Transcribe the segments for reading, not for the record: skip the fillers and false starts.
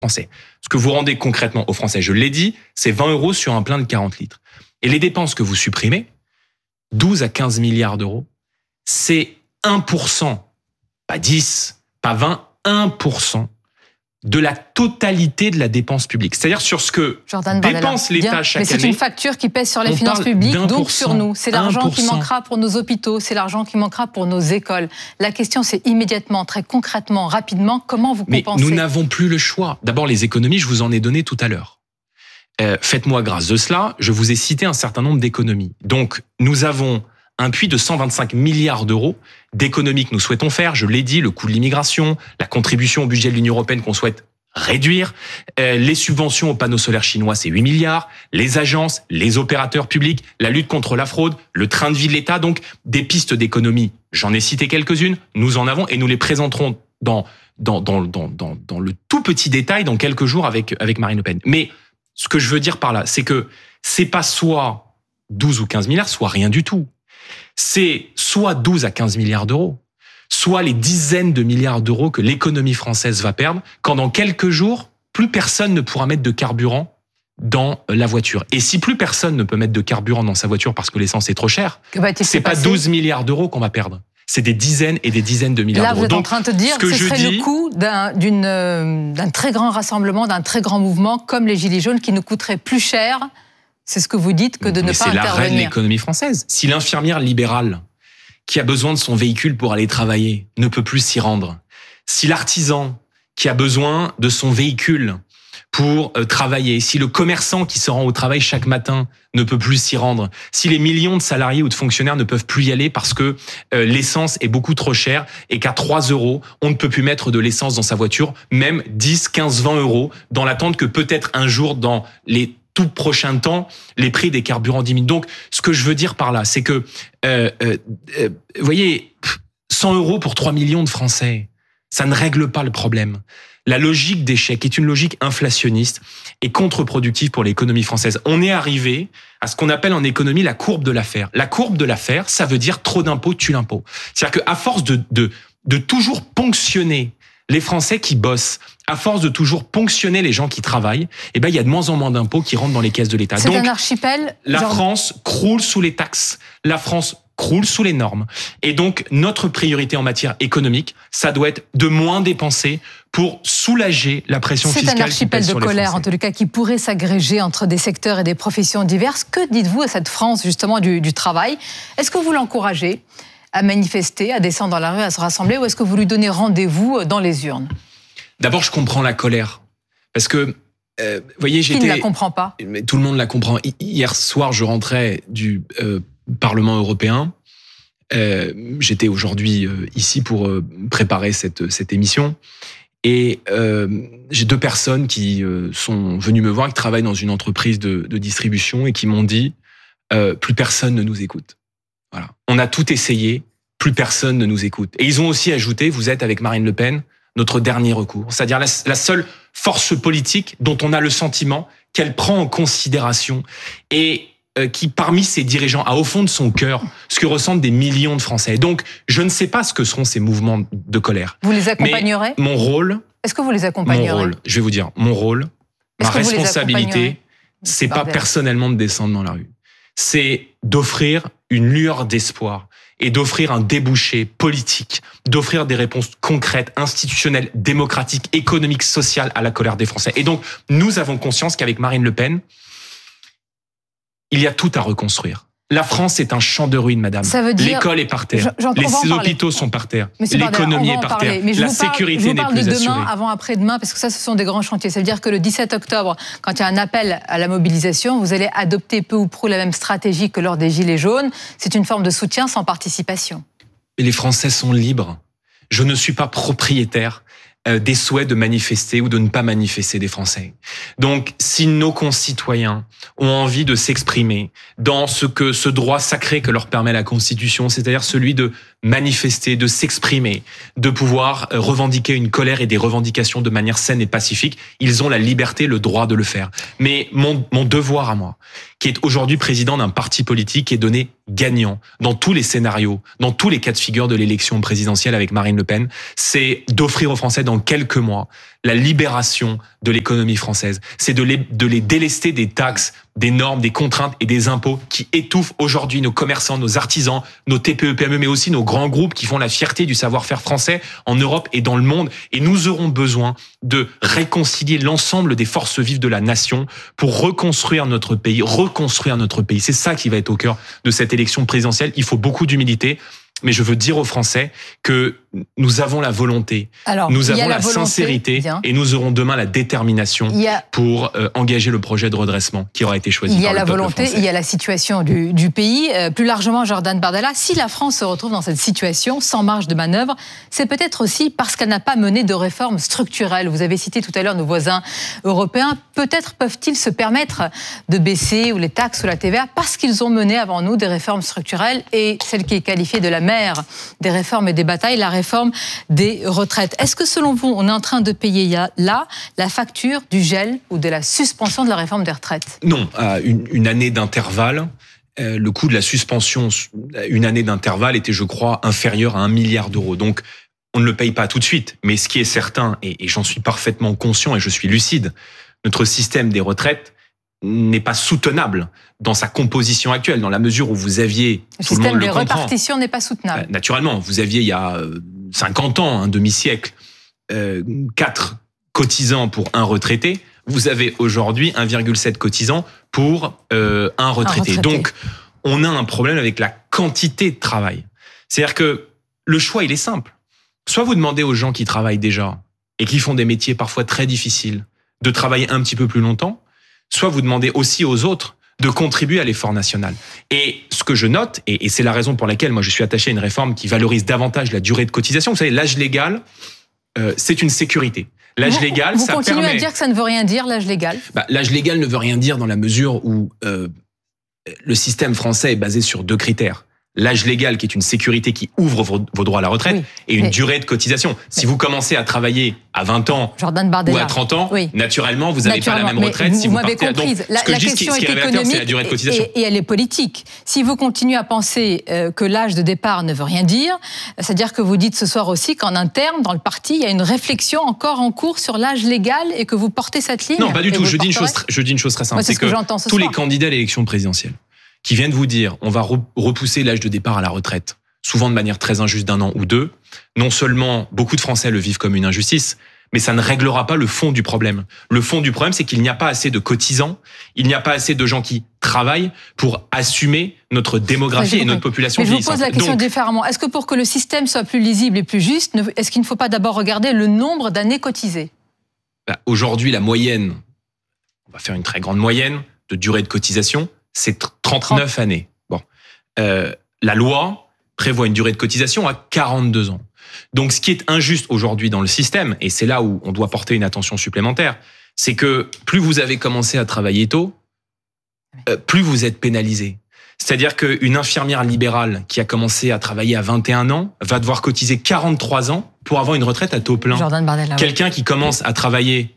Français. Ce que vous rendez concrètement aux Français, je l'ai dit, c'est 20 € sur un plein de 40 litres. Et les dépenses que vous supprimez, 12 à 15 milliards d'euros, c'est 1%, pas 10, pas 20, 1% de la totalité de la dépense publique. C'est-à-dire sur ce que dépense l'État chaque année. Mais c'est une facture qui pèse sur les finances publiques, donc sur nous. C'est l'argent qui manquera pour nos hôpitaux, c'est l'argent qui manquera pour nos écoles. La question, c'est immédiatement, très concrètement, rapidement, comment vous compensez ? Mais nous n'avons plus le choix. D'abord, les économies, je vous en ai donné tout à l'heure. Faites-moi grâce de cela, je vous ai cité un certain nombre d'économies. Donc, nous avons un puits de 125 milliards d'euros d'économies que nous souhaitons faire. Je l'ai dit, le coût de l'immigration, la contribution au budget de l'Union européenne qu'on souhaite réduire, les subventions aux panneaux solaires chinois, c'est 8 milliards, les agences, les opérateurs publics, la lutte contre la fraude, le train de vie de l'État. Donc, des pistes d'économie, j'en ai cité quelques-unes, nous en avons et nous les présenterons dans le tout petit détail dans quelques jours avec Marine Le Pen. Mais ce que je veux dire par là, c'est que c'est pas soit 12 ou 15 milliards, soit rien du tout. C'est soit 12 à 15 milliards d'euros, soit les dizaines de milliards d'euros que l'économie française va perdre quand dans quelques jours, plus personne ne pourra mettre de carburant dans la voiture. Et si plus personne ne peut mettre de carburant dans sa voiture parce que l'essence est trop chère, c'est pas 12 milliards d'euros qu'on va perdre. C'est des dizaines et des dizaines de milliards d'euros. Là, vous êtes en train de dire que ce serait le coût d'un très grand rassemblement, d'un très grand mouvement comme les Gilets jaunes qui nous coûterait plus cher, c'est ce que vous dites, que de ne pas intervenir. C'est l'arrêt de l'économie française. Si l'infirmière libérale qui a besoin de son véhicule pour aller travailler ne peut plus s'y rendre, si l'artisan qui a besoin de son véhicule pour travailler, si le commerçant qui se rend au travail chaque matin ne peut plus s'y rendre, si les millions de salariés ou de fonctionnaires ne peuvent plus y aller parce que l'essence est beaucoup trop chère et qu'à 3 €, on ne peut plus mettre de l'essence dans sa voiture, même 10, 15, 20 €, dans l'attente que peut-être un jour, dans les tout prochains temps, les prix des carburants diminuent. Donc, ce que je veux dire par là, c'est que, vous voyez, 100 € pour 3 millions de Français, ça ne règle pas le problème. La logique d'échec est une logique inflationniste et contre-productive pour l'économie française. On est arrivé à ce qu'on appelle en économie la courbe de l'affaire. La courbe de l'affaire, ça veut dire trop d'impôts tue l'impôt. C'est-à-dire qu'à force de toujours ponctionner les Français qui bossent, à force de toujours ponctionner les gens qui travaillent, il y a de moins en moins d'impôts qui rentrent dans les caisses de l'État. C'est un archipel. France croule sous les taxes. La France croule sous les normes. Et donc, notre priorité en matière économique, ça doit être de moins dépenser pour soulager la pression fiscale. C'est un archipel de colère, en tout cas, qui pourrait s'agréger entre des secteurs et des professions diverses. Que dites-vous à cette France, justement, du travail ? Est-ce que vous l'encouragez à manifester, à descendre dans la rue, à se rassembler, ou est-ce que vous lui donnez rendez-vous dans les urnes ? D'abord, je comprends la colère. Parce que, vous voyez, Qui ne la comprend pas ? Mais tout le monde la comprend. Hier soir, je rentrais du Parlement européen. J'étais aujourd'hui ici pour préparer cette émission. Et j'ai 2 personnes qui sont venues me voir, qui travaillent dans une entreprise de distribution et qui m'ont dit plus personne ne nous écoute. Voilà. On a tout essayé, plus personne ne nous écoute. Et ils ont aussi ajouté, vous êtes avec Marine Le Pen, notre dernier recours. C'est-à-dire la seule force politique dont on a le sentiment qu'elle prend en considération et qui, parmi ses dirigeants, a au fond de son cœur ce que ressentent des millions de Français. Donc, je ne sais pas ce que seront ces mouvements de colère. Vous les accompagnerez ? Mais mon rôle... Est-ce que vous les accompagnerez ? Je vais vous dire, mon rôle, ma responsabilité, c'est pas personnellement de descendre dans la rue. C'est d'offrir une lueur d'espoir et d'offrir un débouché politique, d'offrir des réponses concrètes, institutionnelles, démocratiques, économiques, sociales à la colère des Français. Et donc, nous avons conscience qu'avec Marine Le Pen, il y a tout à reconstruire. La France est un champ de ruines, madame. L'école est par terre, les hôpitaux sont par terre, l'économie est par terre, la sécurité n'est plus assurée. Je vous parle de demain, avant, après-demain, parce que ça, ce sont des grands chantiers. Ça veut dire que le 17 octobre, quand il y a un appel à la mobilisation, vous allez adopter peu ou prou la même stratégie que lors des Gilets jaunes. C'est une forme de soutien sans participation. Et les Français sont libres. Je ne suis pas propriétaire des souhaits de manifester ou de ne pas manifester des Français. Donc, si nos concitoyens ont envie de s'exprimer dans ce droit sacré que leur permet la Constitution, c'est-à-dire celui de manifester, de s'exprimer, de pouvoir revendiquer une colère et des revendications de manière saine et pacifique, ils ont la liberté, le droit de le faire. Mais mon devoir à moi, qui est aujourd'hui président d'un parti politique, est donné gagnant dans tous les scénarios, dans tous les cas de figure de l'élection présidentielle avec Marine Le Pen, c'est d'offrir aux Français dans quelques mois la libération de l'économie française. C'est de les délester des taxes, des normes, des contraintes et des impôts qui étouffent aujourd'hui nos commerçants, nos artisans, nos TPE, PME, mais aussi nos grands groupes qui font la fierté du savoir-faire français en Europe et dans le monde. Et nous aurons besoin de réconcilier l'ensemble des forces vives de la nation pour reconstruire notre pays. C'est ça qui va être au cœur de cette élection présidentielle. Il faut beaucoup d'humilité. Mais je veux dire aux Français que nous avons la volonté, nous avons la sincérité et nous aurons demain la détermination pour engager le projet de redressement qui aura été choisi par le peuple français. Il y a la volonté, il y a la situation du pays. Plus largement, Jordan Bardella, si la France se retrouve dans cette situation sans marge de manœuvre, c'est peut-être aussi parce qu'elle n'a pas mené de réformes structurelles. Vous avez cité tout à l'heure nos voisins européens. Peut-être peuvent-ils se permettre de baisser ou les taxes ou la TVA parce qu'ils ont mené avant nous des réformes structurelles et celle qui est qualifiée de la mère des réformes et des batailles, la réforme des retraites. Est-ce que selon vous, on est en train de payer là la facture du gel ou de la suspension de la réforme des retraites ? Non, à une année d'intervalle, le coût de la suspension, une année d'intervalle était, je crois, inférieur à 1 milliard d'euros. Donc, on ne le paye pas tout de suite. Mais ce qui est certain, et j'en suis parfaitement conscient et je suis lucide, notre système des retraites n'est pas soutenable dans sa composition actuelle, dans la mesure où vous aviez, tout le monde le comprend. Le système de répartition n'est pas soutenable. Naturellement, vous aviez il y a 50 ans, un demi-siècle, 4 cotisants pour un retraité. Vous avez aujourd'hui 1,7 cotisants pour un retraité. Donc, on a un problème avec la quantité de travail. C'est-à-dire que le choix, il est simple. Soit vous demandez aux gens qui travaillent déjà et qui font des métiers parfois très difficiles de travailler un petit peu plus longtemps, soit vous demandez aussi aux autres de contribuer à l'effort national. Et ce que je note, et c'est la raison pour laquelle moi je suis attaché à une réforme qui valorise davantage la durée de cotisation. Vous savez, l'âge légal, c'est une sécurité. L'âge légal, ça permet... Vous continuez à dire que ça ne veut rien dire, l'âge légal ? L'âge légal ne veut rien dire dans la mesure où le système français est basé sur 2 critères. L'âge légal, qui est une sécurité qui ouvre vos droits à la retraite, et une durée de cotisation. Si vous commencez à travailler à 20 ans ou à 30 ans, naturellement, vous n'avez pas la même retraite. Si vous m'avez comprise. La question est économique la durée de cotisation. Et elle est politique. Si vous continuez à penser que l'âge de départ ne veut rien dire, c'est-à-dire que vous dites ce soir aussi qu'en interne, dans le parti, il y a une réflexion encore en cours sur l'âge légal et que vous portez cette ligne. Non, pas du tout. Je dis une chose très simple. C'est que tous les candidats à l'élection présidentielle qui viennent vous dire on va repousser l'âge de départ à la retraite, souvent de manière très injuste d'1 an ou 2, non seulement beaucoup de Français le vivent comme une injustice, mais ça ne réglera pas le fond du problème. Le fond du problème, c'est qu'il n'y a pas assez de cotisants, il n'y a pas assez de gens qui travaillent pour assumer notre démographie et notre population vieillissante. Mais je vous pose la question différemment. Est-ce que pour que le système soit plus lisible et plus juste, est-ce qu'il ne faut pas d'abord regarder le nombre d'années cotisées ? Aujourd'hui, la moyenne, on va faire une très grande moyenne de durée de cotisation, c'est 39 années. Bon, la loi prévoit une durée de cotisation à 42 ans. Donc, ce qui est injuste aujourd'hui dans le système, et c'est là où on doit porter une attention supplémentaire, c'est que plus vous avez commencé à travailler tôt, plus vous êtes pénalisé. C'est-à-dire qu'une infirmière libérale qui a commencé à travailler à 21 ans va devoir cotiser 43 ans pour avoir une retraite à taux plein. Jordan Bardella, quelqu'un qui commence à travailler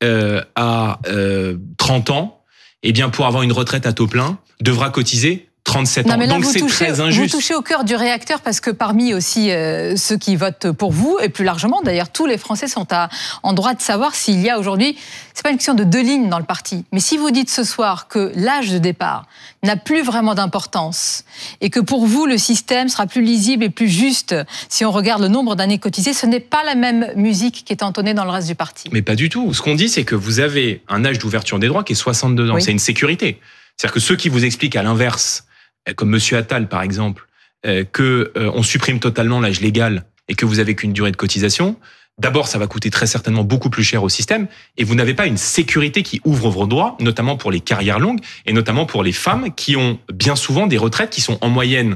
à 30 ans, eh bien, pour avoir une retraite à taux plein, devra cotiser 37 ans. Là, donc c'est très injuste. Vous touchez au cœur du réacteur parce que parmi aussi ceux qui votent pour vous, et plus largement d'ailleurs, tous les Français sont en droit de savoir s'il y a aujourd'hui, c'est pas une question de 2 lignes dans le parti, mais si vous dites ce soir que l'âge de départ n'a plus vraiment d'importance et que pour vous le système sera plus lisible et plus juste si on regarde le nombre d'années cotisées, ce n'est pas la même musique qui est entonnée dans le reste du parti. Mais pas du tout. Ce qu'on dit, c'est que vous avez un âge d'ouverture des droits qui est 62 ans. Oui. C'est une sécurité. C'est-à-dire que ceux qui vous expliquent à l'inverse, comme Monsieur Attal par exemple, qu'on supprime totalement l'âge légal et que vous avez qu'une durée de cotisation, d'abord ça va coûter très certainement beaucoup plus cher au système et vous n'avez pas une sécurité qui ouvre vos droits, notamment pour les carrières longues et notamment pour les femmes qui ont bien souvent des retraites qui sont en moyenne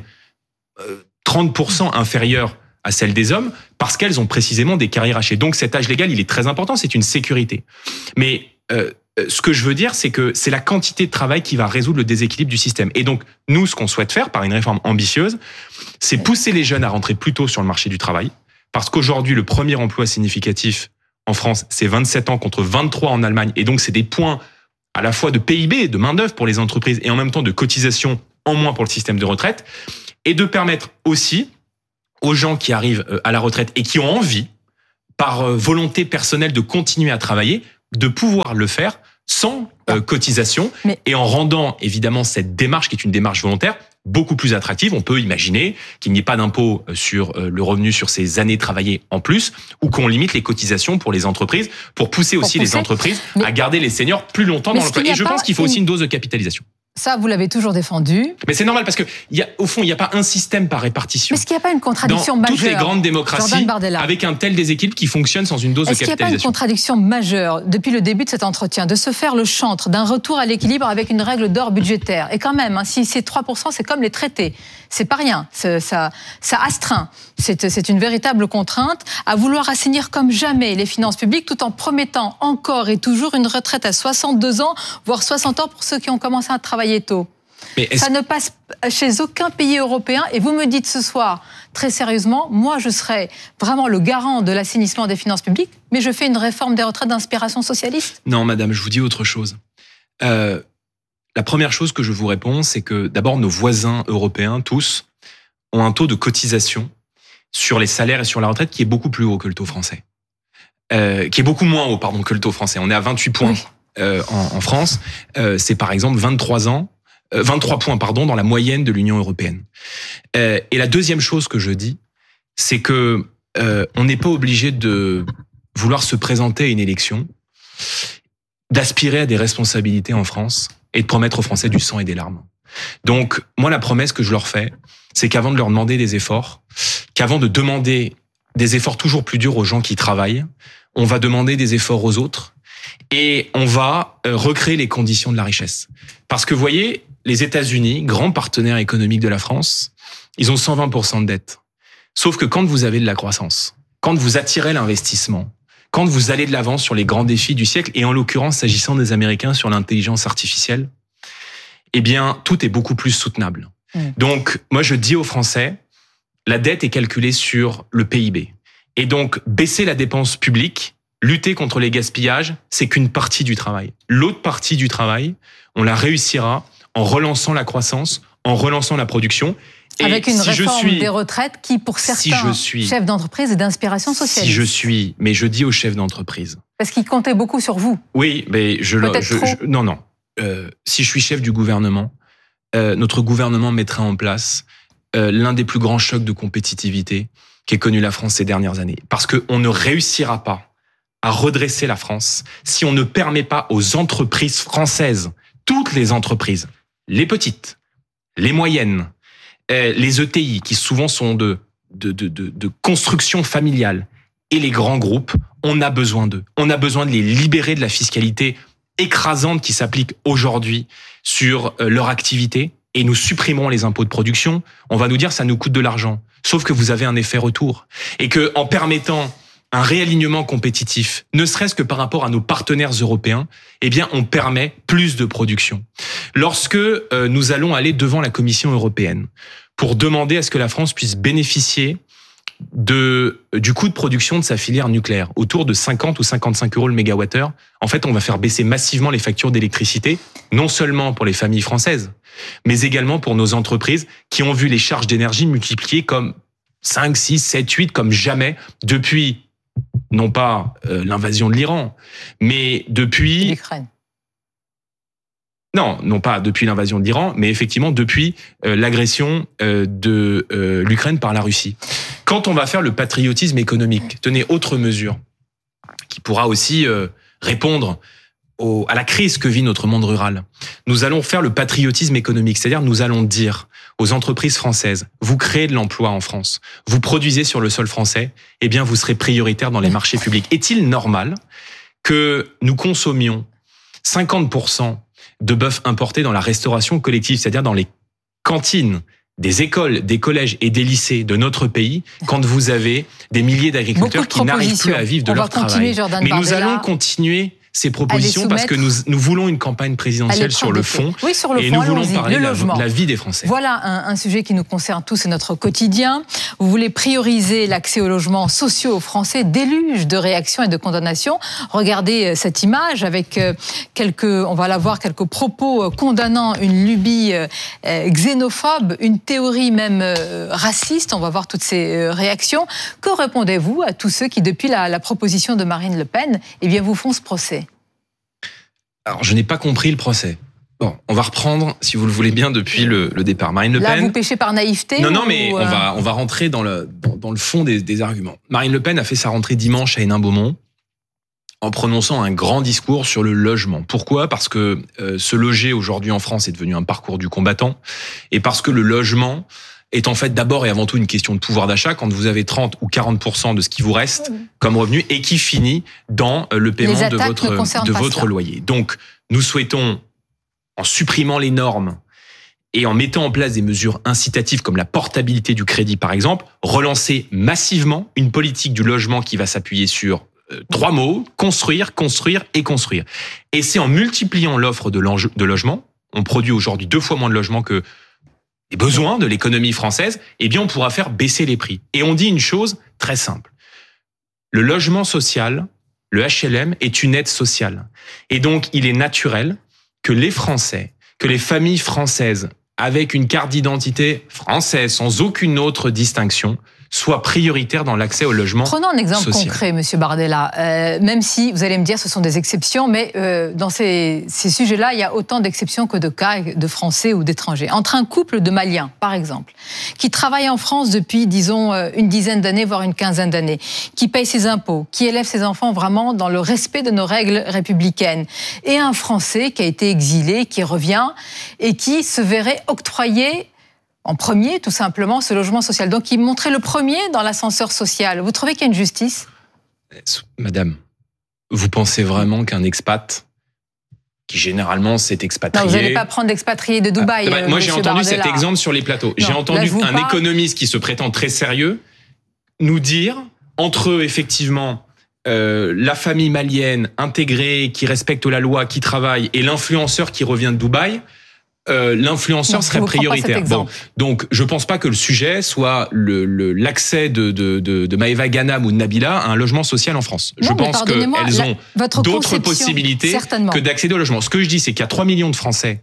30% inférieures à celles des hommes parce qu'elles ont précisément des carrières hachées. Donc cet âge légal, il est très important, c'est une sécurité. Mais ce que je veux dire, c'est que c'est la quantité de travail qui va résoudre le déséquilibre du système. Et donc, nous, ce qu'on souhaite faire par une réforme ambitieuse, c'est pousser les jeunes à rentrer plus tôt sur le marché du travail. Parce qu'aujourd'hui, le premier emploi significatif en France, c'est 27 ans contre 23 en Allemagne. Et donc, c'est des points à la fois de PIB, de main-d'œuvre pour les entreprises et en même temps de cotisation en moins pour le système de retraite. Et de permettre aussi aux gens qui arrivent à la retraite et qui ont envie, par volonté personnelle, de continuer à travailler, de pouvoir le faire sans cotisation et en rendant évidemment cette démarche, qui est une démarche volontaire, beaucoup plus attractive. On peut imaginer qu'il n'y ait pas d'impôt sur le revenu sur ces années travaillées en plus, ou qu'on limite les cotisations pour les entreprises, pour pousser aussi les entreprises à garder les seniors plus longtemps dans l'emploi. Et je pense qu'il faut aussi une dose de capitalisation. Ça, vous l'avez toujours défendu. Mais c'est normal parce que, au fond, il n'y a pas un système par répartition. Mais est-ce qu'il n'y a pas une contradiction majeure dans toutes les grandes démocraties avec un tel déséquilibre qui fonctionne sans une dose de capitalisation? Est-ce qu'il n'y a pas une contradiction majeure depuis le début de cet entretien de se faire le chantre d'un retour à l'équilibre avec une règle d'or budgétaire? Et quand même, si c'est 3%, c'est comme les traités. C'est pas rien. Ça astreint. C'est une véritable contrainte à vouloir assainir comme jamais les finances publiques tout en promettant encore et toujours une retraite à 62 ans, voire 60 ans pour ceux qui ont commencé à travailler tôt. Ça ne passe chez aucun pays européen. Et vous me dites ce soir, très sérieusement, moi je serais vraiment le garant de l'assainissement des finances publiques, mais je fais une réforme des retraites d'inspiration socialiste? Non, madame, je vous dis autre chose. La première chose que je vous réponds, c'est que d'abord, nos voisins européens, tous, ont un taux de cotisation sur les salaires et sur la retraite qui est beaucoup plus haut que le taux français. Qui est beaucoup moins haut, pardon, que le taux français. On est à 28 points en France. C'est par exemple 23 points dans la moyenne de l'Union européenne. Et la deuxième chose que je dis, c'est que on n'est pas obligé de vouloir se présenter à une élection, d'aspirer à des responsabilités en France et de promettre aux Français du sang et des larmes. Donc, moi, la promesse que je leur fais, c'est qu'avant de leur demander des efforts, qu'avant de demander des efforts toujours plus durs aux gens qui travaillent, on va demander des efforts aux autres et on va recréer les conditions de la richesse. Parce que, vous voyez, les États-Unis, grands partenaires économiques de la France, ils ont 120% de dette. Sauf que quand vous avez de la croissance, quand vous attirez l'investissement, quand vous allez de l'avant sur les grands défis du siècle, et en l'occurrence, s'agissant des Américains sur l'intelligence artificielle, eh bien, tout est beaucoup plus soutenable. Donc, moi, je dis aux Français, la dette est calculée sur le PIB. Et donc, baisser la dépense publique, lutter contre les gaspillages, c'est qu'une partie du travail. L'autre partie du travail, on la réussira en relançant la croissance, en relançant la production. Avec une réforme des retraites qui, pour certains chefs d'entreprise, est d'inspiration socialiste. Mais je dis aux chefs d'entreprise. Parce qu'ils comptaient beaucoup sur vous. Oui, mais non. Si je suis chef du gouvernement, notre gouvernement mettrait en place l'un des plus grands chocs de compétitivité qu'ait connu la France ces dernières années. Parce qu'on ne réussira pas à redresser la France si on ne permet pas aux entreprises françaises, toutes les entreprises, les petites, les moyennes, les ETI, qui souvent sont de construction familiale, et les grands groupes, on a besoin d'eux. On a besoin de les libérer de la fiscalité écrasante qui s'applique aujourd'hui sur leur activité, et nous supprimerons les impôts de production. On va nous dire ça nous coûte de l'argent. Sauf que vous avez un effet retour. Et que en permettant un réalignement compétitif, ne serait-ce que par rapport à nos partenaires européens, eh bien, on permet plus de production. Lorsque nous allons aller devant la Commission européenne pour demander à ce que la France puisse bénéficier du coût de production de sa filière nucléaire, autour de 50 ou 55 € le mégawattheure, en fait, on va faire baisser massivement les factures d'électricité, non seulement pour les familles françaises, mais également pour nos entreprises qui ont vu les charges d'énergie multipliées comme 5, 6, 7, 8, comme jamais depuis non pas l'invasion de l'Iran, mais depuis... l'Ukraine. Non pas depuis l'invasion de l'Iran, mais effectivement depuis l'agression de l'Ukraine par la Russie. Quand on va faire le patriotisme économique, tenez, autre mesure qui pourra aussi répondre à la crise que vit notre monde rural. Nous allons faire le patriotisme économique, c'est-à-dire nous allons dire aux entreprises françaises, vous créez de l'emploi en France, vous produisez sur le sol français, eh bien vous serez prioritaire dans les marchés publics. Est-il normal que nous consommions 50% de bœuf importé dans la restauration collective, c'est-à-dire dans les cantines des écoles, des collèges et des lycées de notre pays, quand vous avez des milliers d'agriculteurs qui n'arrivent plus à vivre de leur travail. Mais nous allons continuer ces propositions parce que nous voulons une campagne présidentielle sur le fond, et nous voulons parler de la vie des Français. Voilà un sujet qui nous concerne tous, c'est notre quotidien. Vous voulez prioriser l'accès aux logements sociaux aux Français, déluge de réactions et de condamnations. Regardez cette image avec on va la voir, quelques propos condamnant une lubie xénophobe, une théorie même raciste. On va voir toutes ces réactions. Que répondez-vous à tous ceux qui, depuis la proposition de Marine Le Pen, eh bien, vous font ce procès ? Alors, je n'ai pas compris le procès. Bon, on va reprendre, si vous le voulez bien, depuis le départ. Marine Le Pen. Là, vous péchez par naïveté. Non, mais on va rentrer dans le fond des arguments. Marine Le Pen a fait sa rentrée dimanche à Hénin-Beaumont en prononçant un grand discours sur le logement. Pourquoi ? Parce que se loger aujourd'hui en France est devenu un parcours du combattant, et parce que le logement est en fait d'abord et avant tout une question de pouvoir d'achat quand vous avez 30 ou 40% de ce qui vous reste comme revenu et qui finit dans le paiement de votre loyer. Donc, nous souhaitons, en supprimant les normes et en mettant en place des mesures incitatives comme la portabilité du crédit par exemple, relancer massivement une politique du logement qui va s'appuyer sur 3 mots, construire, construire et construire. Et c'est en multipliant l'offre de logement, on produit aujourd'hui 2 fois moins de logements que les besoins de l'économie française, eh bien on pourra faire baisser les prix. Et on dit une chose très simple. Le logement social, le HLM, est une aide sociale. Et donc il est naturel que les Français, que les familles françaises, avec une carte d'identité française, sans aucune autre distinction, soient prioritaires dans l'accès au logement social. Prenons un exemple concret, Monsieur Bardella. Même si, vous allez me dire, ce sont des exceptions, mais dans ces sujets-là, il y a autant d'exceptions que de cas de Français ou d'étrangers. Entre un couple de Maliens, par exemple, qui travaille en France depuis, disons, une dizaine d'années, voire une quinzaine d'années, qui paye ses impôts, qui élève ses enfants vraiment dans le respect de nos règles républicaines, et un Français qui a été exilé, qui revient, et qui se verrait octroyer en premier, tout simplement, ce logement social. Donc, il montrait le premier dans l'ascenseur social. Vous trouvez qu'il y a une justice ? Madame, vous pensez vraiment qu'un expat, qui généralement s'est expatrié... Non, vous n'allez pas prendre d'expatrié de Dubaï, moi, j'ai entendu Bardella. cet exemple sur les plateaux. J'ai entendu un économiste qui se prétend très sérieux nous dire, entre eux, effectivement, la famille malienne intégrée, qui respecte la loi, qui travaille, et l'influenceur qui revient de Dubaï... l'influenceur serait prioritaire. Bon, donc je pense pas que le sujet soit l'accès de Maëva Ghanam ou de Nabila à un logement social en France. Je pense qu'elles ont d'autres possibilités que d'accéder au logement. Ce que je dis, c'est qu'il y a 3 millions de Français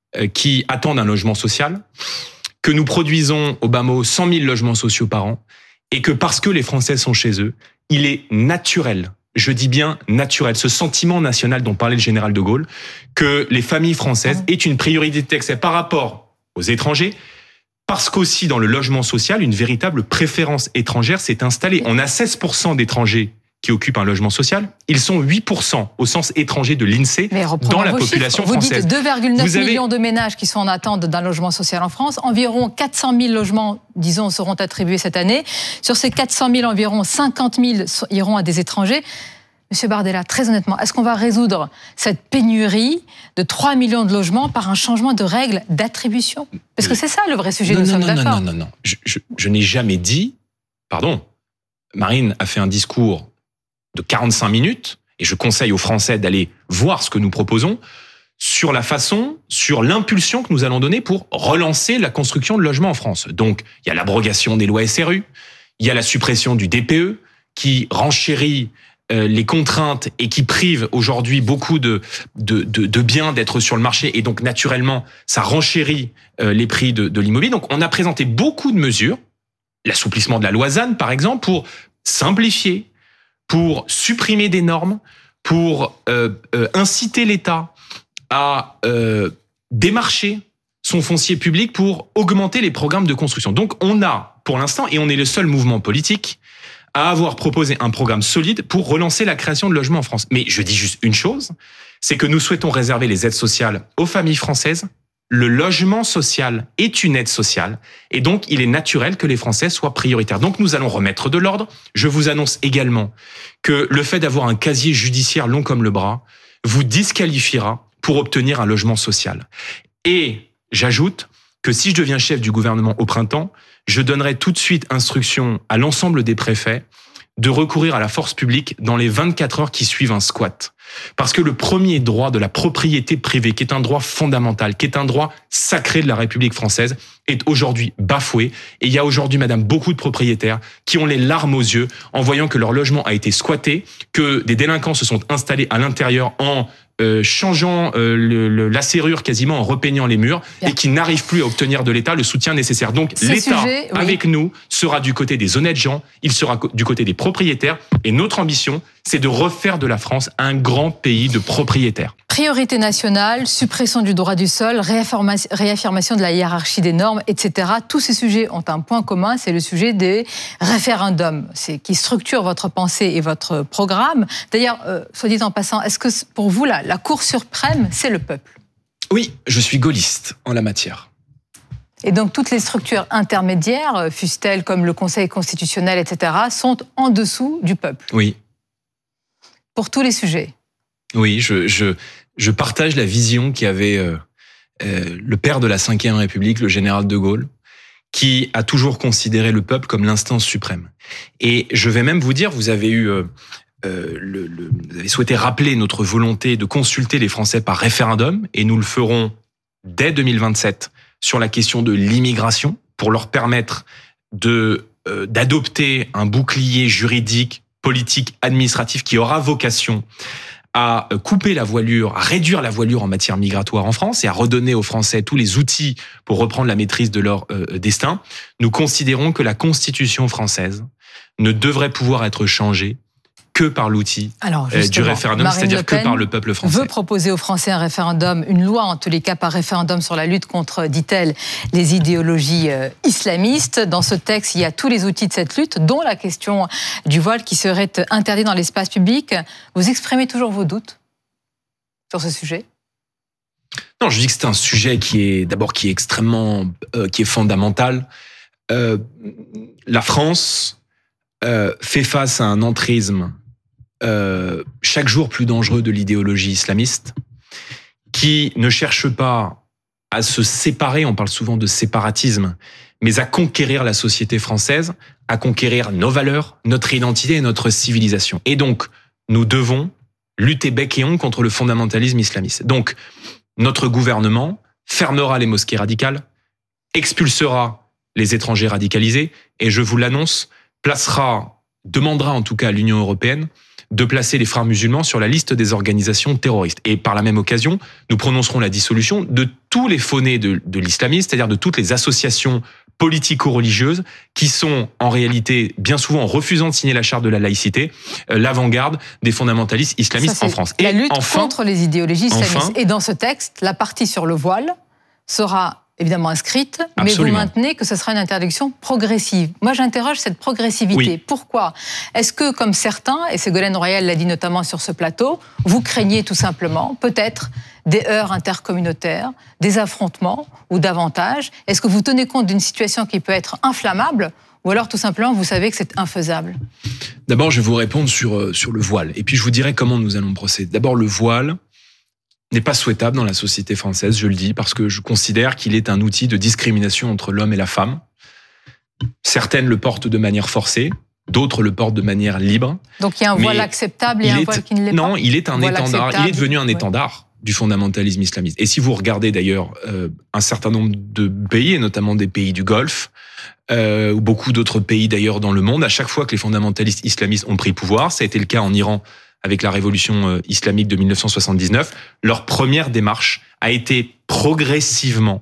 qui attendent un logement social, que nous produisons au bas mot 100 000 logements sociaux par an, et que parce que les Français sont chez eux, il est naturel, je dis bien naturel, ce sentiment national dont parlait le général de Gaulle, que les familles françaises aient une priorité d'accès par rapport aux étrangers, parce qu'aussi dans le logement social, une véritable préférence étrangère s'est installée. On a 16% d'étrangers qui occupent un logement social. Ils sont 8% au sens étranger de l'INSEE dans la population française. Vous dites 2,9 millions de ménages qui sont en attente d'un logement social en France. Environ 400 000 logements, disons, seront attribués cette année. Sur ces 400 000, environ 50 000 iront à des étrangers. Monsieur Bardella, très honnêtement, est-ce qu'on va résoudre cette pénurie de 3 millions de logements par un changement de règles d'attribution ? Parce que c'est ça le vrai sujet, nous sommes d'accord. Non. Je n'ai jamais dit... Pardon. Marine a fait un discours de 45 minutes, et je conseille aux Français d'aller voir ce que nous proposons, sur la façon, sur l'impulsion que nous allons donner pour relancer la construction de logements en France. Donc, il y a l'abrogation des lois SRU, il y a la suppression du DPE, qui renchérit les contraintes et qui prive aujourd'hui beaucoup de biens d'être sur le marché, et donc naturellement, ça renchérit les prix de l'immobilier. Donc, on a présenté beaucoup de mesures, l'assouplissement de la loi ZAN, par exemple, pour simplifier, pour supprimer des normes, pour inciter l'État à démarcher son foncier public pour augmenter les programmes de construction. Donc on a, pour l'instant, et on est le seul mouvement politique à avoir proposé un programme solide pour relancer la création de logements en France. Mais je dis juste une chose, c'est que nous souhaitons réserver les aides sociales aux familles françaises. Le logement social est une aide sociale, et donc il est naturel que les Français soient prioritaires. Donc nous allons remettre de l'ordre. Je vous annonce également que le fait d'avoir un casier judiciaire long comme le bras vous disqualifiera pour obtenir un logement social. Et j'ajoute que si je deviens chef du gouvernement au printemps, je donnerai tout de suite instruction à l'ensemble des préfets de recourir à la force publique dans les 24 heures qui suivent un squat. Parce que le premier droit de la propriété privée, qui est un droit fondamental, qui est un droit sacré de la République française, est aujourd'hui bafoué. Et il y a aujourd'hui, madame, beaucoup de propriétaires qui ont les larmes aux yeux en voyant que leur logement a été squatté, que des délinquants se sont installés à l'intérieur en changeant la serrure, quasiment en repeignant les murs, et qui n'arrivent plus à obtenir de l'État le soutien nécessaire. Donc l'État, avec nous, sera du côté des honnêtes gens, il sera du côté des propriétaires, et notre ambition, c'est de refaire de la France un grand pays de propriétaires. Priorité nationale, suppression du droit du sol, réaffirmation de la hiérarchie des normes, etc. Tous ces sujets ont un point commun, c'est le sujet des référendums, qui structure votre pensée et votre programme. D'ailleurs, soit dit en passant, est-ce que pour vous, la Cour suprême, c'est le peuple ? Oui, je suis gaulliste en la matière. Et donc toutes les structures intermédiaires, fussent-elles comme le Conseil constitutionnel, etc., sont en dessous du peuple ? Oui. Pour tous les sujets ? Oui, je partage la vision qu'avait le père de la Ve République, le général de Gaulle, qui a toujours considéré le peuple comme l'instance suprême. Et je vais même vous dire, vous avez vous avez souhaité rappeler notre volonté de consulter les Français par référendum, et nous le ferons dès 2027 sur la question de l'immigration, pour leur permettre d'adopter un bouclier juridique, politique, administratif qui aura vocation à couper la voilure, à réduire la voilure en matière migratoire en France et à redonner aux Français tous les outils pour reprendre la maîtrise de leur destin. Nous considérons que la Constitution française ne devrait pouvoir être changée que par l'outil du référendum, c'est-à-dire que par le peuple français. Veut proposer aux Français un référendum, une loi en tous les cas par référendum sur la lutte contre, dit-elle, les idéologies islamistes. Dans ce texte, il y a tous les outils de cette lutte, dont la question du voile qui serait interdit dans l'espace public. Vous exprimez toujours vos doutes sur ce sujet ? Non, je dis que c'est un sujet qui est extrêmement, qui est fondamental. La France fait face à un entrisme chaque jour plus dangereux de l'idéologie islamiste, qui ne cherche pas à se séparer, on parle souvent de séparatisme, mais à conquérir la société française, à conquérir nos valeurs, notre identité et notre civilisation. Et donc, nous devons lutter bec et ongles contre le fondamentalisme islamiste. Donc, notre gouvernement fermera les mosquées radicales, expulsera les étrangers radicalisés, et je vous l'annonce, demandera en tout cas à l'Union européenne de placer les frères musulmans sur la liste des organisations terroristes. Et par la même occasion, nous prononcerons la dissolution de tous les faux-nés de l'islamisme, c'est-à-dire de toutes les associations politico-religieuses qui sont en réalité, bien souvent, en refusant de signer la charte de la laïcité, l'avant-garde des fondamentalistes islamistes en France. La lutte contre les idéologies islamistes. Et dans ce texte, la partie sur le voile sera évidemment inscrite, mais Absolument. vous maintenez que ce sera une interdiction progressive. Moi, j'interroge cette progressivité. Oui. Pourquoi ? Est-ce que, comme certains, et Ségolène Royal l'a dit notamment sur ce plateau, vous craignez tout simplement, peut-être, des heurts intercommunautaires, des affrontements ou davantage ? Est-ce que vous tenez compte d'une situation qui peut être inflammable, ou alors tout simplement vous savez que c'est infaisable ? D'abord, je vais vous répondre sur le voile, et puis je vous dirai comment nous allons procéder. D'abord, le voile n'est pas souhaitable dans la société française, je le dis, parce que je considère qu'il est un outil de discrimination entre l'homme et la femme. Certaines le portent de manière forcée, d'autres le portent de manière libre. Donc il y a un voile acceptable et un voile qui ne l'est pas ? Non, il est un étendard. Il est devenu un étendard du fondamentalisme islamiste. Et si vous regardez d'ailleurs un certain nombre de pays, et notamment des pays du Golfe, ou beaucoup d'autres pays d'ailleurs dans le monde, à chaque fois que les fondamentalistes islamistes ont pris pouvoir, ça a été le cas en Iran avec la révolution islamique de 1979, leur première démarche a été progressivement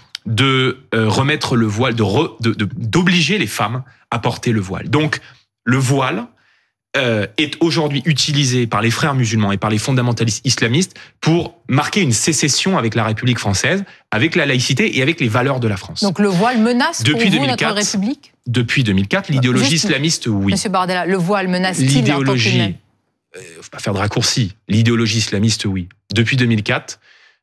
de remettre le voile, d'obliger les femmes à porter le voile. Donc, le voile est aujourd'hui utilisé par les frères musulmans et par les fondamentalistes islamistes pour marquer une sécession avec la République française, avec la laïcité et avec les valeurs de la France. Donc le voile menace pour vous notre République ? Depuis 2004, l'idéologie islamiste, oui. Monsieur Bardella, le voile menace-t-il l'idéologie? Faut pas faire de raccourci. L'idéologie islamiste, oui. Depuis 2004,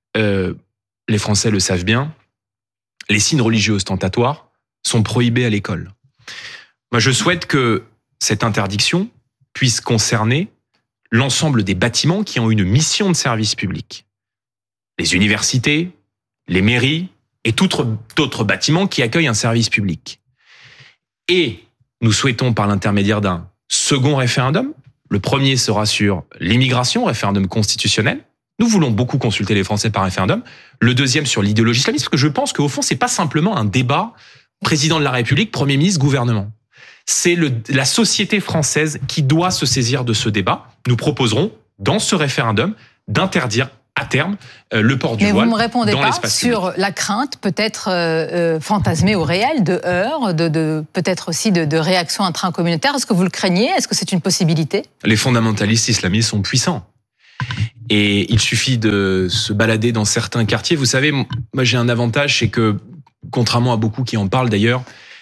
les Français le savent bien, les signes religieux ostentatoires sont prohibés à l'école. Moi, je souhaite que cette interdiction puisse concerner l'ensemble des bâtiments qui ont une mission de service public. Les universités, les mairies et tout autre bâtiment qui accueillent un service public. Et nous souhaitons, par l'intermédiaire d'un second référendum, le premier sera sur l'immigration, référendum constitutionnel. Nous voulons beaucoup consulter les Français par référendum. Le deuxième sur l'idéologie islamiste, parce que je pense qu'au fond, c'est pas simplement un débat président de la République, Premier ministre, gouvernement. C'est la société française qui doit se saisir de ce débat. Nous proposerons, dans ce référendum, d'interdire à terme le port du voile dans l'espace public. Mais vous ne me répondez pas sur la crainte peut-être fantasmée ou réelle de heurts, peut-être aussi de réactions intracommunautaires. Est-ce que vous le craignez ? Est-ce que c'est une possibilité ? Les fondamentalistes islamistes sont puissants. Et il suffit de se balader dans certains quartiers. Vous savez, moi j'ai un avantage, c'est que, contrairement à beaucoup qui en parlent d'ailleurs,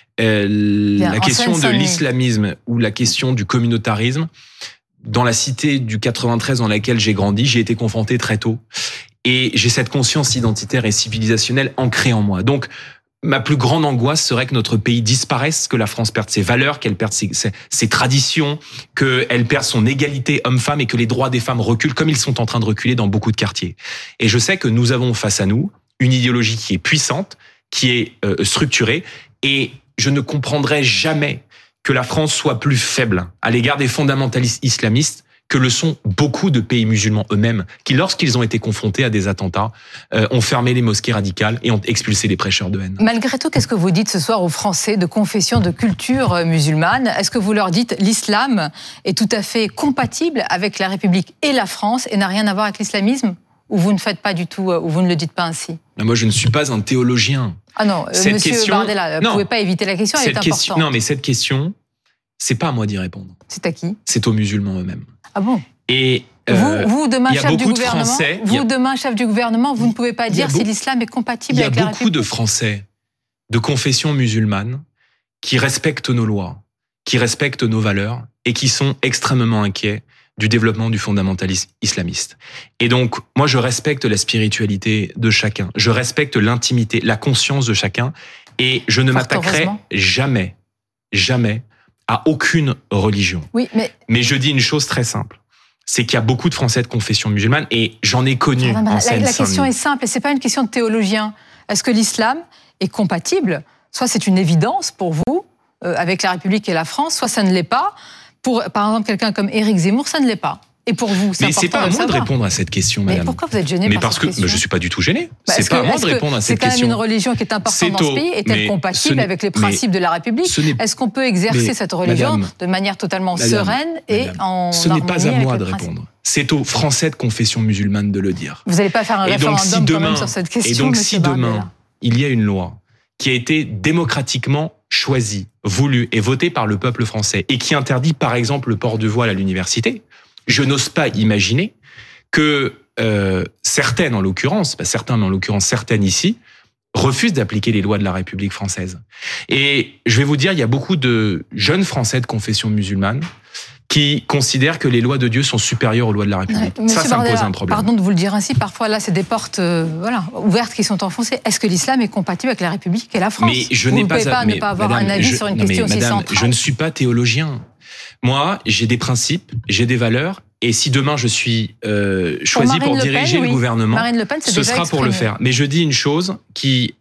la question de l'islamisme ou la question du communautarisme, dans la cité du 93 dans laquelle j'ai grandi, j'ai été confronté très tôt. Et j'ai cette conscience identitaire et civilisationnelle ancrée en moi. Donc, ma plus grande angoisse serait que notre pays disparaisse, que la France perde ses valeurs, qu'elle perde ses traditions, qu'elle perde son égalité homme-femme et que les droits des femmes reculent comme ils sont en train de reculer dans beaucoup de quartiers. Et je sais que nous avons face à nous une idéologie qui est puissante, qui est structurée, et je ne comprendrai jamais que la France soit plus faible à l'égard des fondamentalistes islamistes que le sont beaucoup de pays musulmans eux-mêmes, qui, lorsqu'ils ont été confrontés à des attentats, ont fermé les mosquées radicales et ont expulsé les prêcheurs de haine. Malgré tout, qu'est-ce que vous dites ce soir aux Français de confession, de culture musulmane? Est-ce que vous leur dites l'islam est tout à fait compatible avec la République et la France et n'a rien à voir avec l'islamisme? Ou vous ne faites pas du tout, ou vous ne le dites pas ainsi? Moi, je ne suis pas un théologien. Ah non, monsieur Bardella, vous ne pouvez pas éviter la question, elle est importante. Non, mais cette question, c'est pas à moi d'y répondre. C'est à qui? C'est aux musulmans eux-mêmes. Ah bon? Et vous, demain, chef du gouvernement, demain, chef du gouvernement, vous ne pouvez pas dire si l'islam est compatible avec la République? Il y a beaucoup de Français de confession musulmane qui respectent nos lois, qui respectent nos valeurs et qui sont extrêmement inquiets du développement du fondamentalisme islamiste. Et donc, moi, je respecte la spiritualité de chacun. Je respecte l'intimité, la conscience de chacun. Et je ne m'attaquerai jamais à aucune religion. Oui, mais je dis une chose très simple. C'est qu'il y a beaucoup de Français de confession musulmane et j'en ai connu en Seine-Saint-Denis. La question est simple et c'est pas une question de théologien. Est-ce que l'islam est compatible? Soit c'est une évidence pour vous, avec la République et la France, soit ça ne l'est pas. Pour, par exemple, quelqu'un comme Éric Zemmour, ça ne l'est pas. Et pour vous, c'est important de le savoir. Mais c'est pas à moi de répondre à cette question, madame. Mais pourquoi vous êtes gêné par cette question? Je suis pas du tout gêné. C'est pas à moi de répondre à cette question. C'est quand même une religion qui est importante dans ce pays. Est-elle compatible avec les principes de la République? Est-ce qu'on peut exercer cette religion de manière totalement sereine et en harmonie avec le principe? Ce n'est pas à moi de répondre. C'est aux Français de confession musulmane de le dire. Vous n'allez pas faire un référendum quand même sur cette question, et donc si demain, il y a une loi qui a été démocratiquement choisie, voulue et votée par le peuple français et qui interdit par exemple le port du voile à l'université, je n'ose pas imaginer que certaines ici, refusent d'appliquer les lois de la République française. Et je vais vous dire, il y a beaucoup de jeunes Français de confession musulmane qui considèrent que les lois de Dieu sont supérieures aux lois de la République. Ça me pose un problème. Pardon de vous le dire ainsi, parfois là, c'est des portes ouvertes qui sont enfoncées. Est-ce que l'islam est compatible avec la République et la France? Mais je n'ai pas ne pas avoir un avis sur une question aussi centrale. Je ne suis pas théologien. Moi, j'ai des principes, j'ai des valeurs, et si demain je suis choisi pour diriger le gouvernement, ce sera pour le faire. Mais je dis une chose qui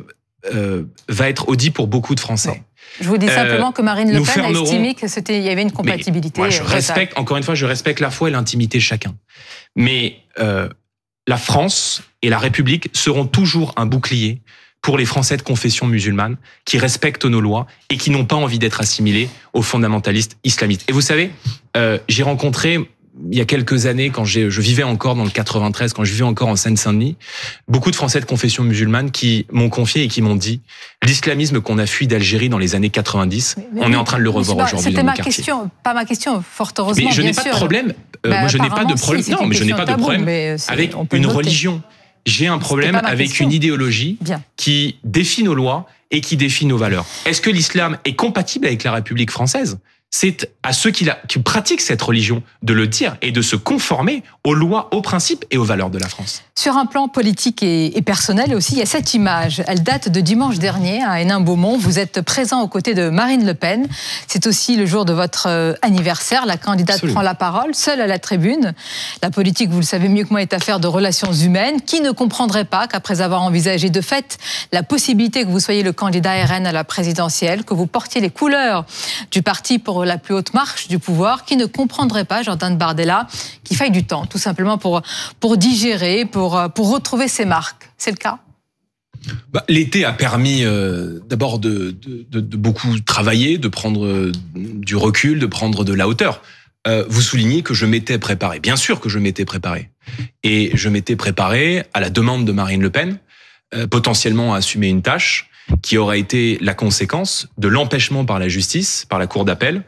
va être audible pour beaucoup de Français. Bon. Je vous dis simplement que Marine Le Pen a estimé qu'il y avait une compatibilité. Moi, encore une fois, je respecte la foi et l'intimité de chacun. Mais la France et la République seront toujours un bouclier pour les Français de confession musulmane qui respectent nos lois et qui n'ont pas envie d'être assimilés aux fondamentalistes islamistes. Et vous savez, j'ai rencontré il y a quelques années, quand je vivais encore dans le 93, quand je vivais encore en Seine-Saint-Denis, beaucoup de Français de confession musulmane qui m'ont confié et qui m'ont dit l'islamisme qu'on a fui d'Algérie dans les années 90, on est en train de le revoir aujourd'hui dans nos quartiers. C'était pas ma question, fort heureusement. Mais je n'ai pas de problème. Moi, je n'ai pas de problème. Non, mais je n'ai pas de problème avec une religion. J'ai un problème avec une idéologie qui défie nos lois et qui défie nos valeurs. Est-ce que l'islam est compatible avec la République française ? C'est à ceux qui pratiquent cette religion de le dire et de se conformer aux lois, aux principes et aux valeurs de la France. Sur un plan politique et personnel aussi, il y a cette image. Elle date de dimanche dernier à Hénin-Beaumont. Vous êtes présent aux côtés de Marine Le Pen. C'est aussi le jour de votre anniversaire. La candidate prend la parole, seule à la tribune. La politique, vous le savez mieux que moi, est affaire de relations humaines. Qui ne comprendrait pas qu'après avoir envisagé de fait la possibilité que vous soyez le candidat RN à la présidentielle, que vous portiez les couleurs du parti pour la plus haute marche du pouvoir, qui ne comprendrait pas, Jordan Bardella, qu'il faille du temps, tout simplement pour digérer, pour retrouver ses marques. C'est le cas ? L'été a permis d'abord de beaucoup travailler, de prendre du recul, de prendre de la hauteur. Vous soulignez que je m'étais préparé. Bien sûr que je m'étais préparé. Et je m'étais préparé à la demande de Marine Le Pen, potentiellement à assumer une tâche qui aurait été la conséquence de l'empêchement par la justice, par la cour d'appel,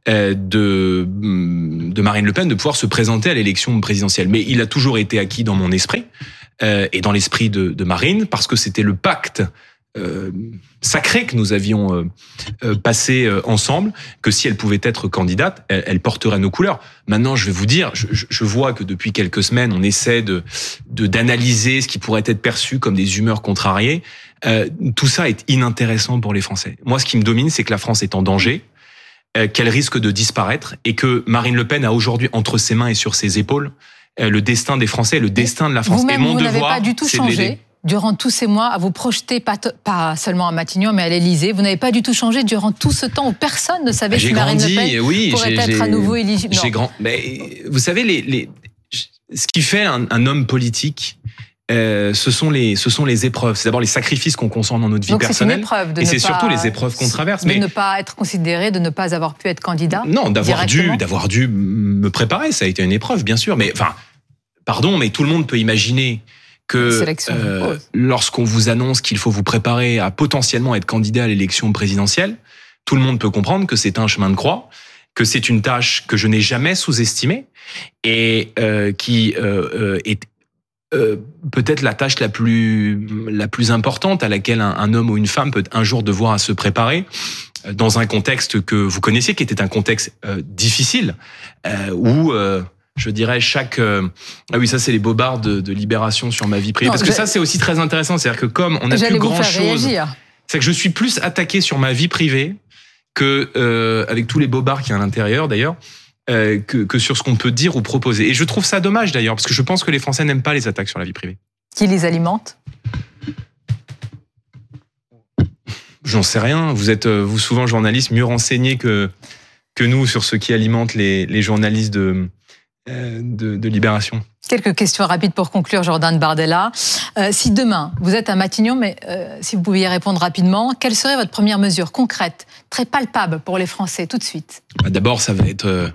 de Marine Le Pen de pouvoir se présenter à l'élection présidentielle. Mais il a toujours été acquis dans mon esprit et dans l'esprit de Marine, parce que c'était le pacte sacré que nous avions passé ensemble, que si elle pouvait être candidate, elle porterait nos couleurs. Maintenant, je vais vous dire, je vois que depuis quelques semaines, on essaie d'analyser ce qui pourrait être perçu comme des humeurs contrariées. Tout ça est inintéressant pour les Français. Moi, ce qui me domine, c'est que la France est en danger, qu'elle risque de disparaître, et que Marine Le Pen a aujourd'hui entre ses mains et sur ses épaules le destin des Français, le destin de la France. Vous-même, et mon vous n'avez devoir, pas du tout c'est de l'aider. changé durant tous ces mois à vous projeter, pas seulement à Matignon, mais à l'Élysée. Vous n'avez pas du tout changé durant tout ce temps où personne ne savait si Marine Le Pen pourrait être à nouveau éligible. Mais vous savez, ce qui fait un homme politique, ce sont les épreuves. C'est d'abord les sacrifices qu'on consent dans notre vie personnelle. Donc c'est une épreuve et c'est surtout les épreuves qu'on traverse. De ne pas être considéré, de ne pas avoir pu être candidat. Non, d'avoir dû me préparer, ça a été une épreuve, bien sûr. Mais enfin, pardon, mais tout le monde peut imaginer que lorsqu'on vous annonce qu'il faut vous préparer à potentiellement être candidat à l'élection présidentielle, tout le monde peut comprendre que c'est un chemin de croix, que c'est une tâche que je n'ai jamais sous-estimée et qui est peut-être la tâche la plus importante à laquelle un homme ou une femme peut un jour devoir à se préparer dans un contexte que vous connaissiez, qui était un contexte difficile, où je dirais ah oui, ça c'est les bobards de Libération sur ma vie privée. Parce que ça c'est aussi très intéressant, c'est-à-dire que comme on n'a plus grand-chose, c'est que je suis plus attaqué sur ma vie privée que avec tous les bobards qu'il y a à l'intérieur d'ailleurs, que sur ce qu'on peut dire ou proposer. Et je trouve ça dommage d'ailleurs, parce que je pense que les Français n'aiment pas les attaques sur la vie privée. Qui les alimente ? J'en sais rien. Vous êtes, vous souvent journalistes, mieux renseignés que nous sur ce qui alimente les journalistes de Libération. Quelques questions rapides pour conclure, Jordan Bardella. Si demain, vous êtes à Matignon, mais si vous pouviez répondre rapidement, quelle serait votre première mesure concrète, très palpable pour les Français, tout de suite ? D'abord, ça va être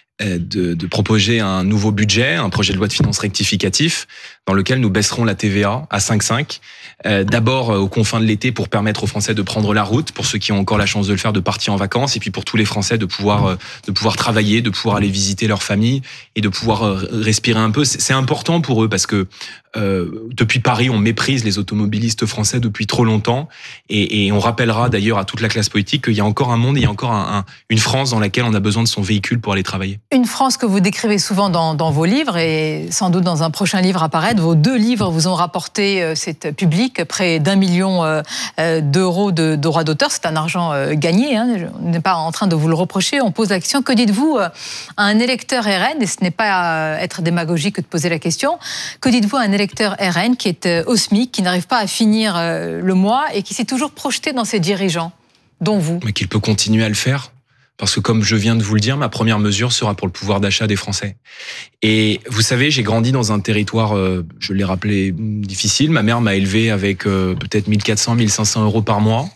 de proposer un nouveau budget, un projet de loi de finances rectificatif, dans lequel nous baisserons la TVA à 5,5. D'abord aux confins de l'été pour permettre aux Français de prendre la route, pour ceux qui ont encore la chance de le faire, de partir en vacances, et puis pour tous les Français de pouvoir travailler, de pouvoir aller visiter leur famille et de pouvoir respirer un peu. C'est important pour eux parce que depuis Paris, on méprise les automobilistes français depuis trop longtemps, et on rappellera d'ailleurs à toute la classe politique qu'il y a encore un monde, il y a encore une France dans laquelle on a besoin de son véhicule pour aller travailler. Une France que vous décrivez souvent dans vos livres, et sans doute dans un prochain livre à paraître. Vos 2 livres vous ont rapporté, c'est public, près d'1 million d'euros de droits d'auteur. C'est un argent gagné, hein. On n'est pas en train de vous le reprocher. On pose la question, que dites-vous à un électeur RN, et ce n'est pas être démagogique que de poser la question, que dites-vous à un électeur RN qui est au SMIC, qui n'arrive pas à finir le mois et qui s'est toujours projeté dans ses dirigeants, dont vous ? Mais qu'il peut continuer à le faire. Parce que comme je viens de vous le dire, ma première mesure sera pour le pouvoir d'achat des Français. Et vous savez, j'ai grandi dans un territoire, je l'ai rappelé, difficile. Ma mère m'a élevé avec peut-être 1400, 1500 euros par mois.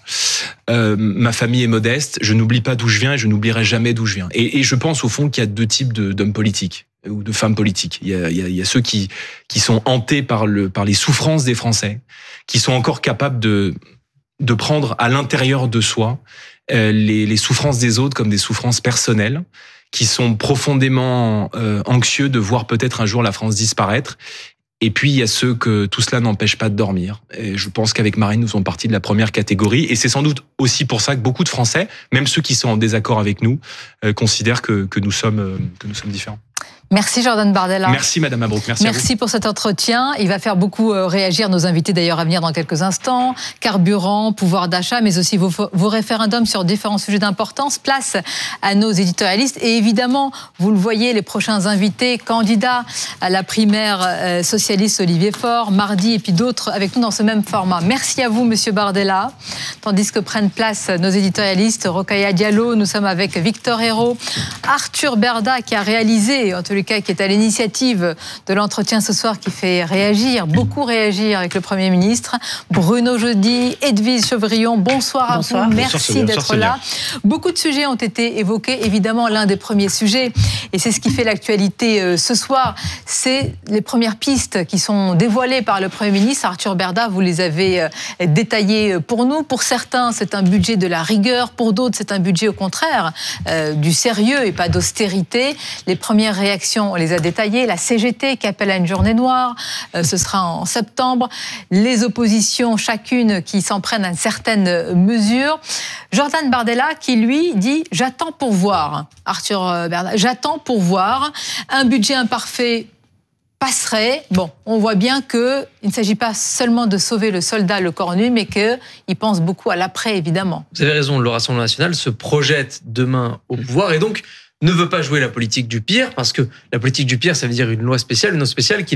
Ma famille est modeste. Je n'oublie pas d'où je viens et je n'oublierai jamais d'où je viens. Et je pense au fond qu'il y a 2 types d'hommes politiques ou de femmes politiques. Il y a ceux qui sont hantés par les souffrances des Français, qui sont encore capables de prendre à l'intérieur de soi les souffrances des autres comme des souffrances personnelles, qui sont profondément anxieux de voir peut-être un jour la France disparaître. Et puis, il y a ceux que tout cela n'empêche pas de dormir. Et je pense qu'avec Marine, nous faisons partie de la première catégorie. Et c'est sans doute aussi pour ça que beaucoup de Français, même ceux qui sont en désaccord avec nous, considèrent que nous sommes différents. Merci Jordan Bardella. Merci Madame Mabrouk. Merci pour cet entretien. Il va faire beaucoup réagir nos invités d'ailleurs à venir dans quelques instants. Carburant, pouvoir d'achat, mais aussi vos référendums sur différents sujets d'importance. Place à nos éditorialistes. Et évidemment, vous le voyez, les prochains invités, candidats à la primaire socialiste Olivier Faure, mardi, et puis d'autres avec nous dans ce même format. Merci à vous, Monsieur Bardella. Tandis que prennent place nos éditorialistes, Rokhaya Diallo, nous sommes avec Victor Hérault, Arthur Berda qui a réalisé qui, en tous les cas, qui est à l'initiative de l'entretien ce soir, qui fait réagir, beaucoup réagir avec le Premier ministre. Bruno Jeudi, Edwige Chevrillon, bonsoir à vous. Merci d'être là. Beaucoup de sujets ont été évoqués. Évidemment, l'un des premiers sujets, et c'est ce qui fait l'actualité ce soir, c'est les premières pistes qui sont dévoilées par le Premier ministre. Arthur Berda, vous les avez détaillées pour nous. Pour certains, c'est un budget de la rigueur. Pour d'autres, c'est un budget, au contraire, du sérieux et pas d'austérité. Les premières réactions, on les a détaillées. La CGT qui appelle à une journée noire, ce sera en septembre. Les oppositions, chacune qui s'en prennent à certaines mesures. Jordan Bardella qui, lui, dit « J'attends pour voir ». Arthur Berda, « J'attends pour voir ». Un budget imparfait passerait. Bon, on voit bien qu'il ne s'agit pas seulement de sauver le soldat, le corps nu, mais qu'il pense beaucoup à l'après, évidemment. Vous avez raison, le Rassemblement national se projette demain au pouvoir et donc ne veut pas jouer la politique du pire, parce que la politique du pire, ça veut dire une loi spéciale qui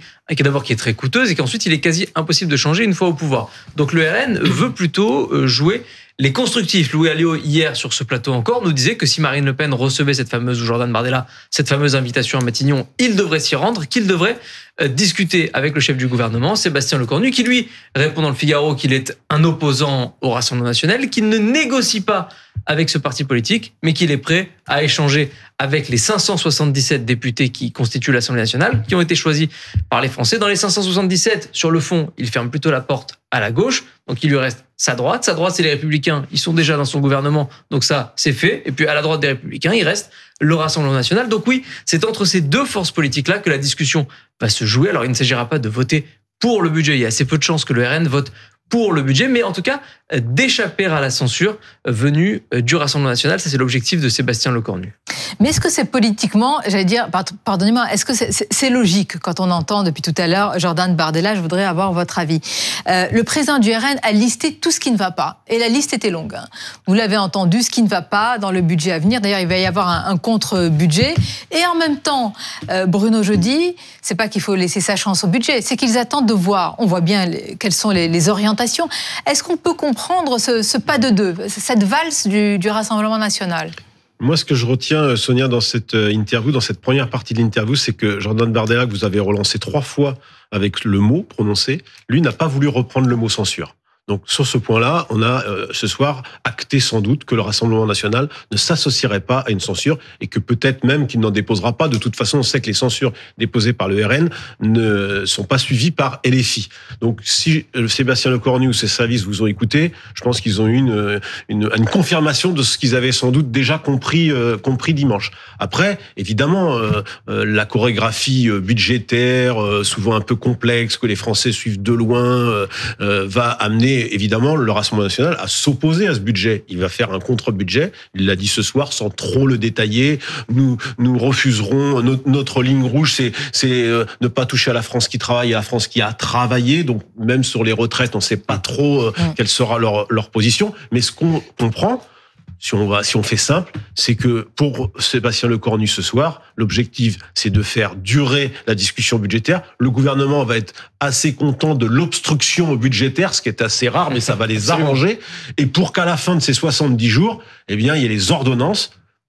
est très coûteuse et qu'ensuite il est quasi impossible de changer une fois au pouvoir. Donc le RN veut plutôt jouer les constructifs. Louis Alliot, hier, sur ce plateau encore, nous disait que si Marine Le Pen recevait cette fameuse, ou Jordan Bardella, cette fameuse invitation à Matignon, il devrait s'y rendre, qu'il devrait discuter avec le chef du gouvernement, Sébastien Lecornu, qui lui répond dans le Figaro qu'il est un opposant au Rassemblement national, qu'il ne négocie pas avec ce parti politique, mais qu'il est prêt à échanger avec les 577 députés qui constituent l'Assemblée nationale, qui ont été choisis par les Français. Dans les 577, sur le fond, il ferme plutôt la porte à la gauche, donc il lui reste sa droite. Sa droite, c'est les Républicains, ils sont déjà dans son gouvernement, donc ça, c'est fait. Et puis à la droite des Républicains, il reste le Rassemblement national. Donc oui, c'est entre ces deux forces politiques-là que la discussion va se jouer. Alors il ne s'agira pas de voter pour le budget, il y a assez peu de chances que le RN vote pour le budget, mais en tout cas, d'échapper à la censure venue du Rassemblement national. Ça, c'est l'objectif de Sébastien Lecornu. Mais est-ce que c'est politiquement, j'allais dire, pardonnez-moi, est-ce que c'est logique quand on entend depuis tout à l'heure Jordan Bardella? Je voudrais avoir votre avis. Le président du RN a listé tout ce qui ne va pas, et la liste était longue. Vous l'avez entendu, ce qui ne va pas dans le budget à venir. D'ailleurs, il va y avoir un contre-budget. Et en même temps, Bruno Jeudi, c'est pas qu'il faut laisser sa chance au budget, c'est qu'ils attendent de voir. On voit bien quelles sont les orientations. Est-ce qu'on peut comprendre ce pas de deux, cette valse du Rassemblement national? Moi, ce que je retiens, Sonia, dans cette interview, dans cette première partie de l'interview, c'est que Jordan Bardella, que vous avez relancé 3 fois avec le mot prononcé, lui n'a pas voulu reprendre le mot censure. Donc, sur ce point-là, on a ce soir acté sans doute que le Rassemblement national ne s'associerait pas à une censure et que peut-être même qu'il n'en déposera pas. De toute façon, on sait que les censures déposées par le RN ne sont pas suivies par LFI. Donc, si Sébastien Lecornu ou ses services vous ont écouté, je pense qu'ils ont eu une confirmation de ce qu'ils avaient sans doute déjà compris dimanche. Après, évidemment, la chorégraphie budgétaire, souvent un peu complexe, que les Français suivent de loin, va amener évidemment le Rassemblement national à s'opposer à ce budget. Il va faire un contre-budget. Il l'a dit ce soir sans trop le détailler. Nous refuserons, notre ligne rouge, c'est ne pas toucher à la France qui travaille, à la France qui a travaillé. Donc même sur les retraites, on ne sait pas trop quelle sera leur position. Mais ce qu'on comprend, si on fait simple, c'est que pour Sébastien Lecornu ce soir, l'objectif, c'est de faire durer la discussion budgétaire. Le gouvernement va être assez content de l'obstruction budgétaire, ce qui est assez rare, mais ça va les arranger. Et pour qu'à la fin de ces 70 jours, eh bien, il y ait les ordonnances.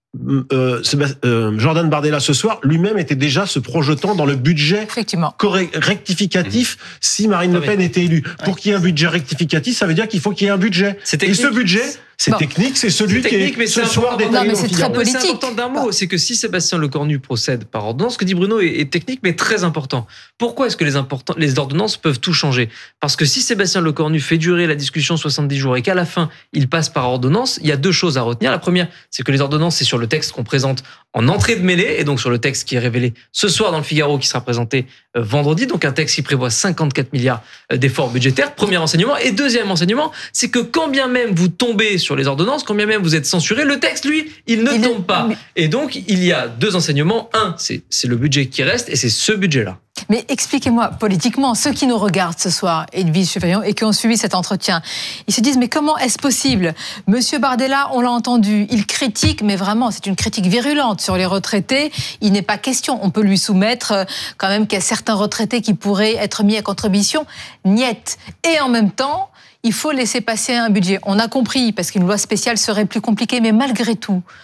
Jordan Bardella ce soir lui-même était déjà se projetant dans le budget rectificatif si Marine Le Pen était élue. Pour qu'il y ait un budget rectificatif, ça veut dire qu'il faut qu'il y ait un budget. Et ce budget, c'est technique, c'est celui qui est ce soir détaillé. Non, mais c'est très politique. C'est important d'un mot, c'est que si Sébastien Lecornu procède par ordonnance, ce que dit Bruno est technique mais très important. Pourquoi est-ce que les ordonnances peuvent tout changer? Parce que si Sébastien Lecornu fait durer la discussion 70 jours et qu'à la fin, il passe par ordonnance, il y a 2 choses à retenir. La première, c'est que les ordonnances, c'est sur le texte qu'on présente en entrée de mêlée et donc sur le texte qui est révélé ce soir dans le Figaro qui sera présenté vendredi. Donc un texte qui prévoit 54 milliards d'efforts budgétaires. Premier enseignement. Et deuxième enseignement, c'est que quand bien même vous tombez sur les ordonnances, quand bien même vous êtes censuré, le texte, lui, il ne tombe pas. Et donc, il y a 2 enseignements. Un, c'est le budget qui reste et c'est ce budget-là. Mais expliquez-moi, politiquement, ceux qui nous regardent ce soir, Edwige Chevrillon, et qui ont suivi cet entretien, ils se disent, mais comment est-ce possible? Monsieur Bardella, on l'a entendu, il critique, mais vraiment, c'est une critique virulente sur les retraités. Il n'est pas question, on peut lui soumettre quand même qu'il y a certains retraités qui pourraient être mis à contribution. Niet. Et en même temps, il faut laisser passer un budget. On a compris, parce qu'une loi spéciale serait plus compliquée, mais malgré tout,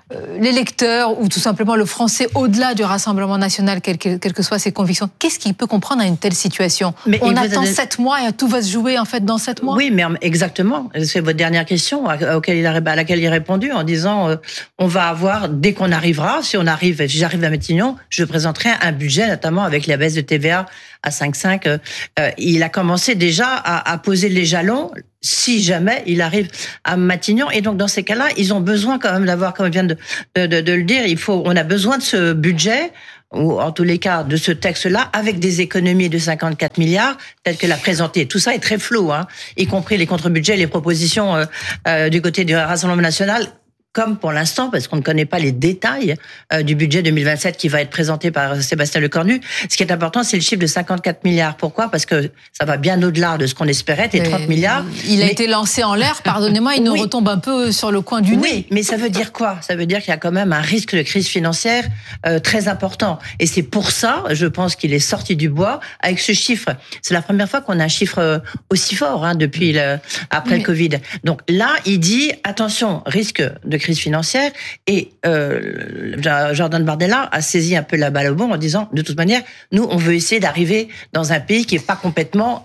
l'électeur ou tout simplement le Français au-delà du Rassemblement national, quelles que soient ses convictions, qu'est-ce qu'il peut comprendre à une telle situation ? On attend 7 mois et tout va se jouer en fait dans 7 mois ? Oui, mais exactement. C'est votre dernière question à laquelle il a répondu en disant on va avoir, dès qu'on arrivera, si j'arrive à Matignon, je présenterai un budget, notamment avec la baisse de TVA à 5,5. Il a commencé déjà à poser les jalons si jamais il arrive à Matignon. Et donc, dans ces cas-là, ils ont besoin quand même d'avoir, comme je viens de le dire, on a besoin de ce budget, ou en tous les cas de ce texte-là, avec des économies de 54 milliards, telles que l'a présenté. Tout ça est très flou, y compris les contre-budgets, les propositions du côté du Rassemblement national, comme pour l'instant, parce qu'on ne connaît pas les détails du budget 2027 qui va être présenté par Sébastien Lecornu. Ce qui est important, c'est le chiffre de 54 milliards. Pourquoi ? Parce que ça va bien au-delà de ce qu'on espérait, les 30 milliards. Il a été lancé en l'air, pardonnez-moi, il nous retombe un peu sur le coin du nez. Oui, mais ça veut dire quoi ? Ça veut dire qu'il y a quand même un risque de crise financière très important. Et c'est pour ça, je pense qu'il est sorti du bois avec ce chiffre. C'est la première fois qu'on a un chiffre aussi fort depuis après le Covid. Donc là, il dit, attention, risque de crise financière, et Jordan Bardella a saisi un peu la balle au bond en disant, de toute manière, nous, on veut essayer d'arriver dans un pays qui n'est pas complètement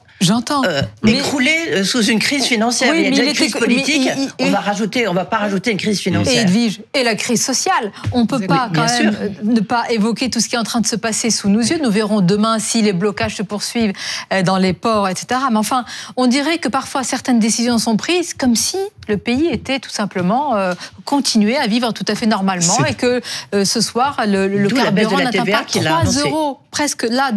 écroulé sous une crise financière. Oui, il y a déjà une crise politique, on va pas rajouter une crise financière. Et Edwige, et la crise sociale. On ne peut pas quand même ne pas évoquer tout ce qui est en train de se passer sous nos yeux. Nous verrons demain si les blocages se poursuivent dans les ports, etc. Mais enfin, on dirait que parfois certaines décisions sont prises comme si le pays était tout simplement continué à vivre tout à fait normalement et que ce soir, le carburant n'atteint pas 3 euros, presque là,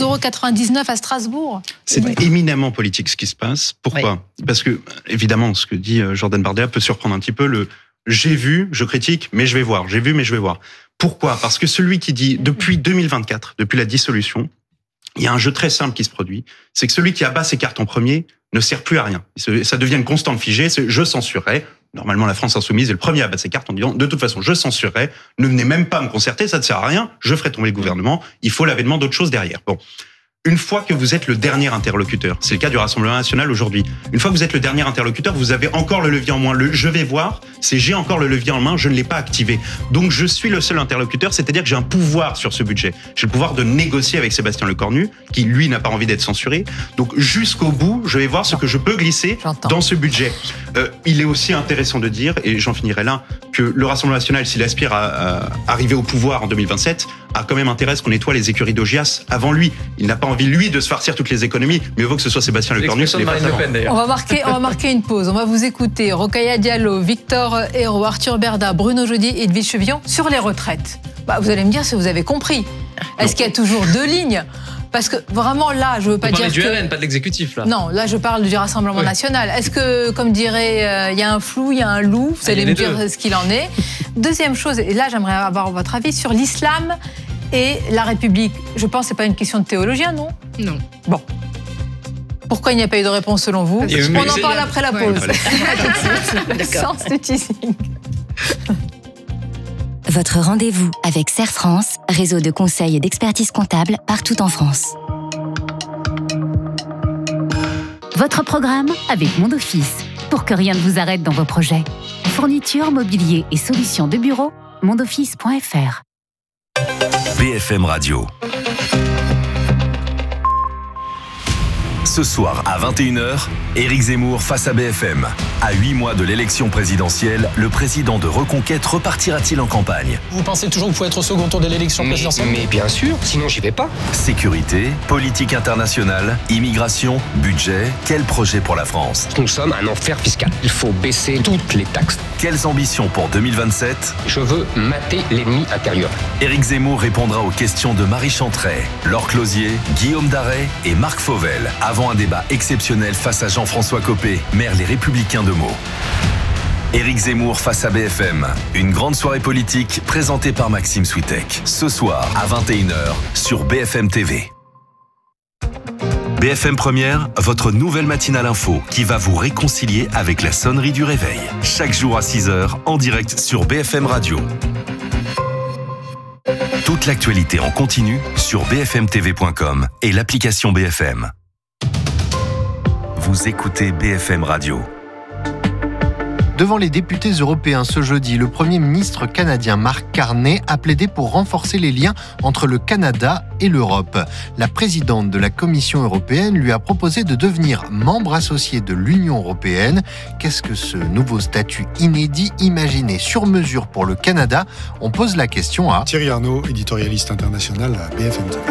2,99 € à Strasbourg. C'est éminemment politique ce qui se passe. Pourquoi ? Parce que, évidemment, ce que dit Jordan Bardella peut surprendre un petit peu j'ai vu, je critique, mais je vais voir. J'ai vu, mais je vais voir. Pourquoi ? Parce que celui qui dit, depuis 2024, depuis la dissolution, il y a un jeu très simple qui se produit. C'est que celui qui abat ses cartes en premier ne sert plus à rien. Ça devient une constante figée. Je censurerai. Normalement, la France insoumise est le premier à battre ses cartes en disant, de toute façon, je censurerai. Ne venez même pas me concerter, ça ne sert à rien. Je ferai tomber le gouvernement. Il faut l'avènement d'autres choses derrière. Bon. Une fois que vous êtes le dernier interlocuteur, c'est le cas du Rassemblement national aujourd'hui, une fois que vous êtes le dernier interlocuteur, vous avez encore le levier en main. Je vais voir, c'est j'ai encore le levier en main, je ne l'ai pas activé. Donc je suis le seul interlocuteur, c'est-à-dire que j'ai un pouvoir sur ce budget. J'ai le pouvoir de négocier avec Sébastien Lecornu, qui lui n'a pas envie d'être censuré. Donc jusqu'au bout, je vais voir ce que je peux glisser dans ce budget. Il est aussi intéressant de dire, et j'en finirai là, que le Rassemblement national, s'il aspire à arriver au pouvoir en 2027, a quand même intérêt à ce qu'on nettoie les écuries d'Augias avant lui. Il n'a pas envie, lui, de se farcir toutes les économies. Mieux vaut que ce soit Sébastien Lecornu. On va marquer une pause. On va vous écouter. Rokhaya Diallo, Victor Ayrault, Arthur Berda, Bruno Jeudi et Edwige Chevion sur les retraites. Vous allez me dire si vous avez compris. Est-ce qu'il y a toujours 2 lignes ? Parce que vraiment là, je veux pas dire du RN, pas de l'exécutif là. Non, là je parle du Rassemblement national. Est-ce que, comme dirait, il y a un flou, il y a un loup, vous allez me dire ce qu'il en est. Deuxième chose, et là j'aimerais avoir votre avis sur l'islam et la République. Je pense que c'est pas une question de théologien, non ? Non. Bon. Pourquoi il n'y a pas eu de réponse selon vous ? On en parle après la pause. Sens du teasing. Votre rendez-vous avec Serre France, réseau de conseils et d'expertise comptable partout en France. Votre programme avec Mon Office, pour que rien ne vous arrête dans vos projets. Fourniture, mobilier et solutions de bureau, mondoffice.fr. BFM Radio. Ce soir à 21h, Éric Zemmour face à BFM. À 8 mois de l'élection présidentielle, le président de Reconquête repartira-t-il en campagne ? Vous pensez toujours que vous pouvez être au second tour de l'élection présidentielle ? Mais bien sûr, sinon j'y vais pas. Sécurité, politique internationale, immigration, budget, quel projet pour la France ? Nous sommes un enfer fiscal. Il faut baisser toutes les taxes. Quelles ambitions pour 2027 ? Je veux mater l'ennemi intérieur. Éric Zemmour répondra aux questions de Marie Chantret, Laure Closier, Guillaume Darey et Marc Fauvel, avant un débat exceptionnel face à Jean-François Copé, maire Les Républicains de Meaux. Éric Zemmour face à BFM, une grande soirée politique présentée par Maxime Switek. Ce soir à 21h sur BFM TV. BFM Première, votre nouvelle matinale info qui va vous réconcilier avec la sonnerie du réveil. Chaque jour à 6h en direct sur BFM Radio. Toute l'actualité en continu sur bfmtv.com et l'application BFM. Vous écoutez BFM Radio. Devant les députés européens ce jeudi, le Premier ministre canadien Mark Carney a plaidé pour renforcer les liens entre le Canada et l'Europe. La présidente de la Commission européenne lui a proposé de devenir membre associé de l'Union européenne. Qu'est-ce que ce nouveau statut inédit, imaginé sur mesure pour le Canada ? On pose la question à Thierry Arnaud, éditorialiste international à BFM TV.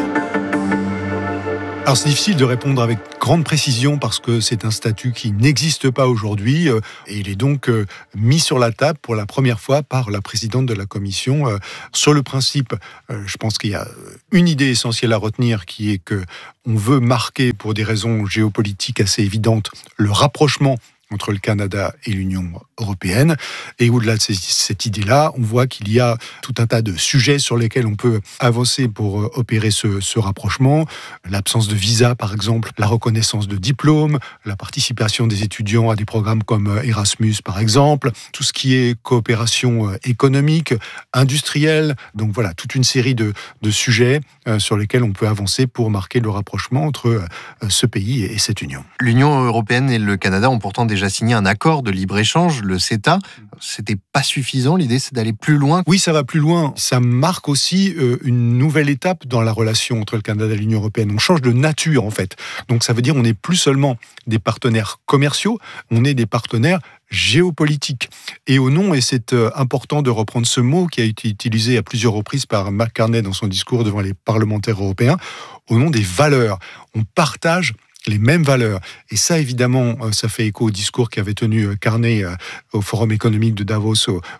Alors c'est difficile de répondre avec grande précision parce que c'est un statut qui n'existe pas aujourd'hui et il est donc mis sur la table pour la première fois par la présidente de la Commission. Sur le principe, je pense qu'il y a une idée essentielle à retenir qui est que on veut marquer pour des raisons géopolitiques assez évidentes le rapprochement entre le Canada et l'Union européenne. Et au-delà de cette idée-là, on voit qu'il y a tout un tas de sujets sur lesquels on peut avancer pour opérer ce rapprochement. L'absence de visa, par exemple, la reconnaissance de diplômes, la participation des étudiants à des programmes comme Erasmus, par exemple, tout ce qui est coopération économique, industrielle. Donc voilà, toute une série de sujets sur lesquels on peut avancer pour marquer le rapprochement entre ce pays et cette Union. L'Union européenne et le Canada ont pourtant déjà signé un accord de libre-échange, le CETA. C'était pas suffisant, l'idée c'est d'aller plus loin. Oui, ça va plus loin. Ça marque aussi une nouvelle étape dans la relation entre le Canada et l'Union européenne. On change de nature en fait. Donc ça veut dire on n'est plus seulement des partenaires commerciaux, on est des partenaires géopolitiques. Et au nom, et c'est important de reprendre ce mot qui a été utilisé à plusieurs reprises par Mark Carney dans son discours devant les parlementaires européens, au nom des valeurs. On partage les mêmes valeurs. Et ça, évidemment, ça fait écho au discours qu'avait tenu Carney au Forum économique de Davos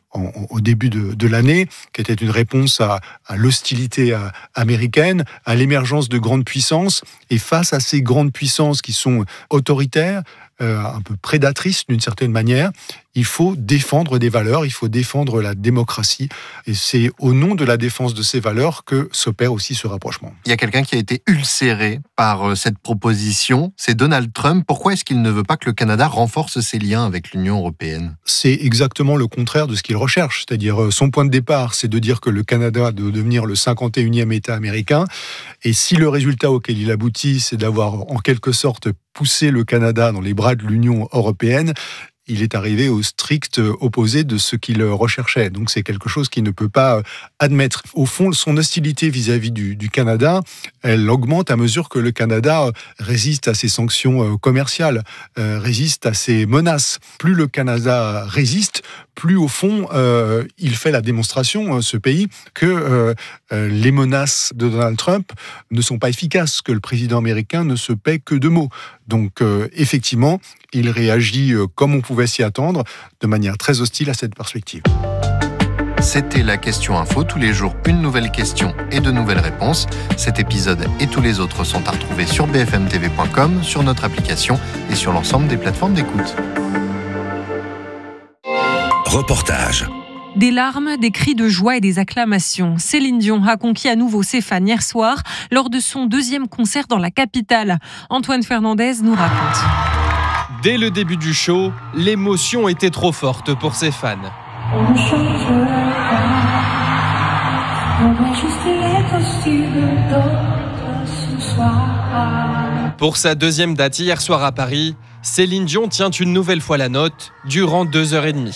au début de l'année, qui était une réponse à l'hostilité américaine, à l'émergence de grandes puissances. Et face à ces grandes puissances qui sont autoritaires, un peu prédatrices d'une certaine manière, il faut défendre des valeurs, il faut défendre la démocratie. Et c'est au nom de la défense de ces valeurs que s'opère aussi ce rapprochement. Il y a quelqu'un qui a été ulcéré par cette proposition, c'est Donald Trump. Pourquoi est-ce qu'il ne veut pas que le Canada renforce ses liens avec l'Union européenne ? C'est exactement le contraire de ce qu'il recherche. C'est-à-dire, son point de départ, c'est de dire que le Canada doit devenir le 51e État américain. Et si le résultat auquel il aboutit, c'est d'avoir en quelque sorte poussé le Canada dans les bras de l'Union européenne, il est arrivé au strict opposé de ce qu'il recherchait. Donc c'est quelque chose qu'il ne peut pas admettre. Au fond, son hostilité vis-à-vis du Canada, elle augmente à mesure que le Canada résiste à ses sanctions commerciales, résiste à ses menaces. Plus le Canada résiste, plus au fond, il fait la démonstration, ce pays, que les menaces de Donald Trump ne sont pas efficaces, que le président américain ne se paie que de mots. Donc effectivement, il réagit comme on pouvait s'y attendre, de manière très hostile à cette perspective. C'était la Question Info. Tous les jours, une nouvelle question et de nouvelles réponses. Cet épisode et tous les autres sont à retrouver sur bfmtv.com, sur notre application et sur l'ensemble des plateformes d'écoute. Reportage. Des larmes, des cris de joie et des acclamations. Céline Dion a conquis à nouveau ses fans hier soir lors de son deuxième concert dans la capitale. Antoine Fernandez nous raconte. Dès le début du show, l'émotion était trop forte pour ses fans. Pour sa deuxième date hier soir à Paris, Céline Dion tient une nouvelle fois la note durant 2h30.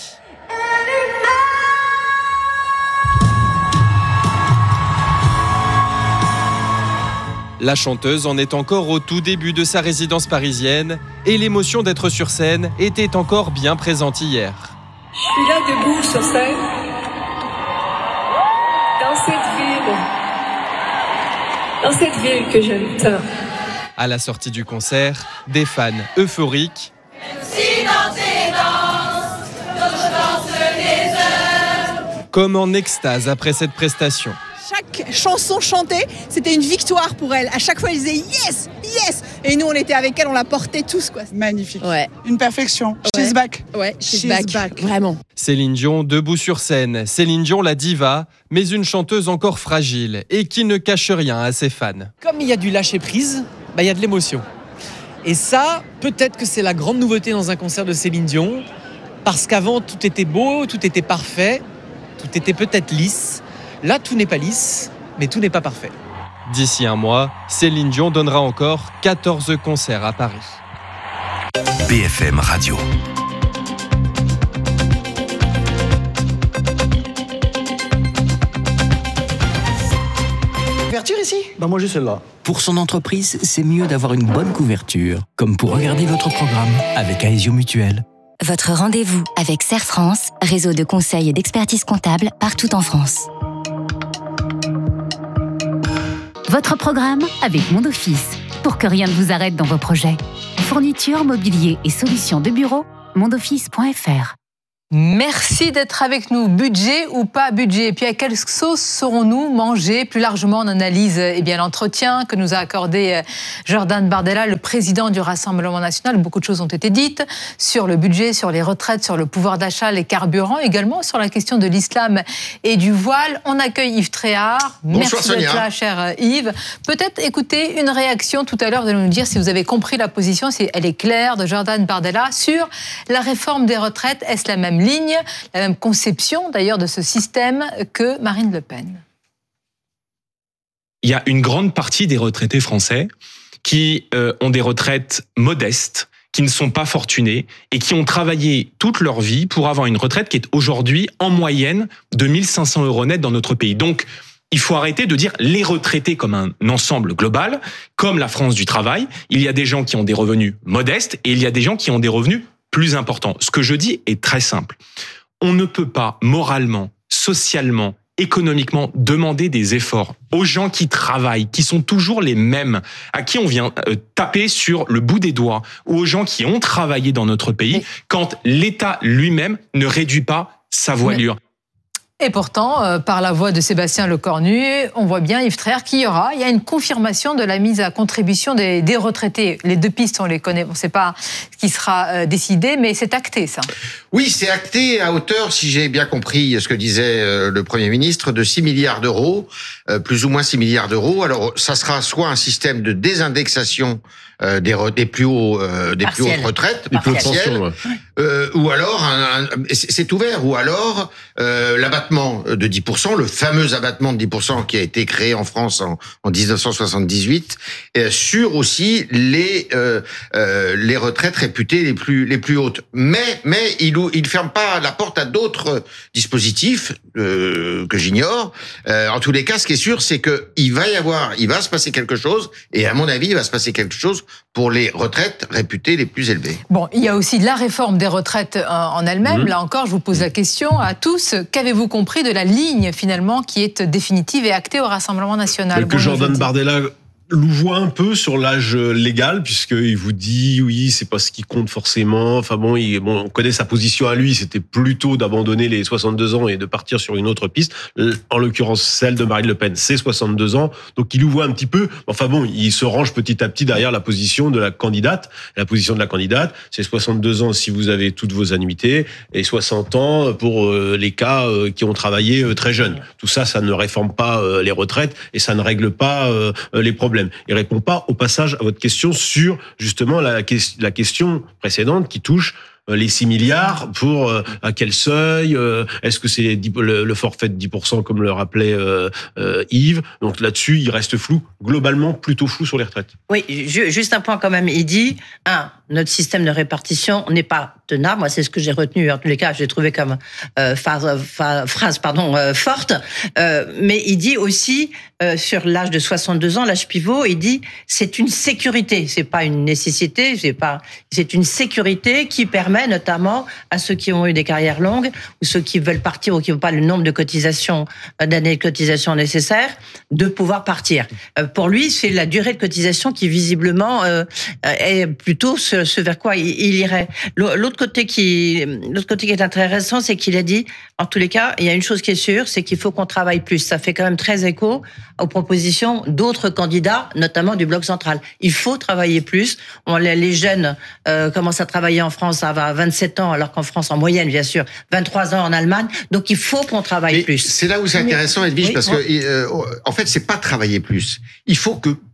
La chanteuse en est encore au tout début de sa résidence parisienne et l'émotion d'être sur scène était encore bien présente hier. Je suis là debout sur scène, dans cette ville que j'aime tant. À la sortie du concert, des fans euphoriques. Comme en extase après cette prestation. Chaque chanson chantée, c'était une victoire pour elle. À chaque fois, elle disait yes, yes. Et nous, on était avec elle, on la portait tous, quoi. Magnifique. Ouais. Une perfection. Ouais. She's back. Ouais, she's back. Vraiment. Céline Dion debout sur scène. Céline Dion, la diva, mais une chanteuse encore fragile et qui ne cache rien à ses fans. Comme il y a du lâcher-prise, il y a de l'émotion. Et ça, peut-être que c'est la grande nouveauté dans un concert de Céline Dion, parce qu'avant, tout était beau, tout était parfait, tout était peut-être lisse. Là, tout n'est pas lisse, mais tout n'est pas parfait. D'ici un mois, Céline Dion donnera encore 14 concerts à Paris. BFM Radio. celle-ci? Bah moi j'ai celle-là. Pour son entreprise, c'est mieux d'avoir une bonne couverture, comme pour regarder votre programme avec Aesio Mutuel. Votre rendez-vous avec Serre France, réseau de conseils et d'expertise comptable partout en France. Votre programme avec Mon Office, pour que rien ne vous arrête dans vos projets. Fourniture, mobilier et solutions de bureau, mondoffice.fr. Merci d'être avec nous. Budget ou pas budget? Et puis à quelle sauce saurons-nous manger? Plus largement, on analyse l'entretien que nous a accordé Jordan Bardella, le président du Rassemblement national. Beaucoup de choses ont été dites sur le budget, sur les retraites, sur le pouvoir d'achat, les carburants, également sur la question de l'islam et du voile. On accueille Yves Tréhard. Bonsoir, merci d'être là, cher Yves. Peut-être écouter une réaction tout à l'heure de nous dire si vous avez compris la position, si elle est claire, de Jordan Bardella sur la réforme des retraites. Est-ce la même ligne, la même conception d'ailleurs de ce système que Marine Le Pen? Il y a une grande partie des retraités français qui ont des retraites modestes, qui ne sont pas fortunés et qui ont travaillé toute leur vie pour avoir une retraite qui est aujourd'hui en moyenne de 1 500 € net dans notre pays. Donc, il faut arrêter de dire les retraités comme un ensemble global, comme la France du travail. Il y a des gens qui ont des revenus modestes et il y a des gens qui ont des revenus plus important. Ce que je dis est très simple. On ne peut pas moralement, socialement, économiquement demander des efforts aux gens qui travaillent, qui sont toujours les mêmes, à qui on vient taper sur le bout des doigts, ou aux gens qui ont travaillé dans notre pays, quand l'État lui-même ne réduit pas sa voilure. Et pourtant, par la voix de Sébastien Lecornu, on voit bien, Yves Tréhard, il y a une confirmation de la mise à contribution des retraités. Les deux pistes, on les connaît, on ne sait pas ce qui sera décidé, mais c'est acté, ça. Oui, c'est acté à hauteur, si j'ai bien compris ce que disait le Premier ministre, de 6 milliards d'euros, plus ou moins 6 milliards d'euros. Alors, ça sera soit un système de désindexation des plus hautes retraites, partielles, ou alors c'est ouvert, ou alors l'abattement de 10%, le fameux abattement de 10% qui a été créé en France en 1978, sur aussi les retraites réputées les plus hautes. Mais il ferme pas la porte à d'autres dispositifs que j'ignore. En tous les cas, ce qui est sûr, c'est que il va se passer quelque chose, et à mon avis, il va se passer quelque chose pour les retraites réputées les plus élevées. Bon, il y a aussi la réforme des retraites en elle-même. Là encore, je vous pose la question à tous. Qu'avez-vous compris de la ligne, finalement, qui est définitive et actée au Rassemblement national? Que Jordan Bardella louvoie un peu sur l'âge légal, puisqu'il vous dit, oui, c'est pas ce qui compte forcément. Enfin bon, on connaît sa position à lui, c'était plutôt d'abandonner les 62 ans et de partir sur une autre piste. En l'occurrence, celle de Marine Le Pen, c'est 62 ans. Donc il louvoie un petit peu. Enfin bon, il se range petit à petit derrière la position de la candidate. La position de la candidate, c'est 62 ans si vous avez toutes vos annuités, et 60 ans pour les cas qui ont travaillé très jeunes. Tout ça, ça ne réforme pas les retraites et ça ne règle pas les problèmes. Il répond pas au passage à votre question sur justement la question précédente qui touche les 6 milliards pour à quel seuil, est-ce que c'est le forfait de 10% comme le rappelait Yves. Donc là-dessus, il reste flou, globalement plutôt flou sur les retraites. Oui, juste un point quand même. Il dit, notre système de répartition n'est pas tenable. Moi, c'est ce que j'ai retenu. En tous les cas, j'ai trouvé comme phrase forte. Mais il dit aussi, sur l'âge de 62 ans, l'âge pivot, il dit, c'est une sécurité. C'est pas une nécessité, c'est une sécurité qui permet notamment à ceux qui ont eu des carrières longues ou ceux qui veulent partir ou qui n'ont pas le nombre d'années de cotisation nécessaires de pouvoir partir. Pour lui, c'est la durée de cotisation qui visiblement est plutôt ce vers quoi il irait. L'autre côté qui est intéressant, c'est qu'il a dit, en tous les cas, il y a une chose qui est sûre, c'est qu'il faut qu'on travaille plus. Ça fait quand même très écho aux propositions d'autres candidats, notamment du Bloc central. Il faut travailler plus. Les jeunes commencent à travailler en France à 27 ans, alors qu'en France, en moyenne, bien sûr, 23 ans en Allemagne. Donc, il faut qu'on travaille plus. C'est là où c'est intéressant, Edwige, parce que, en fait, c'est pas travailler plus. Il faut que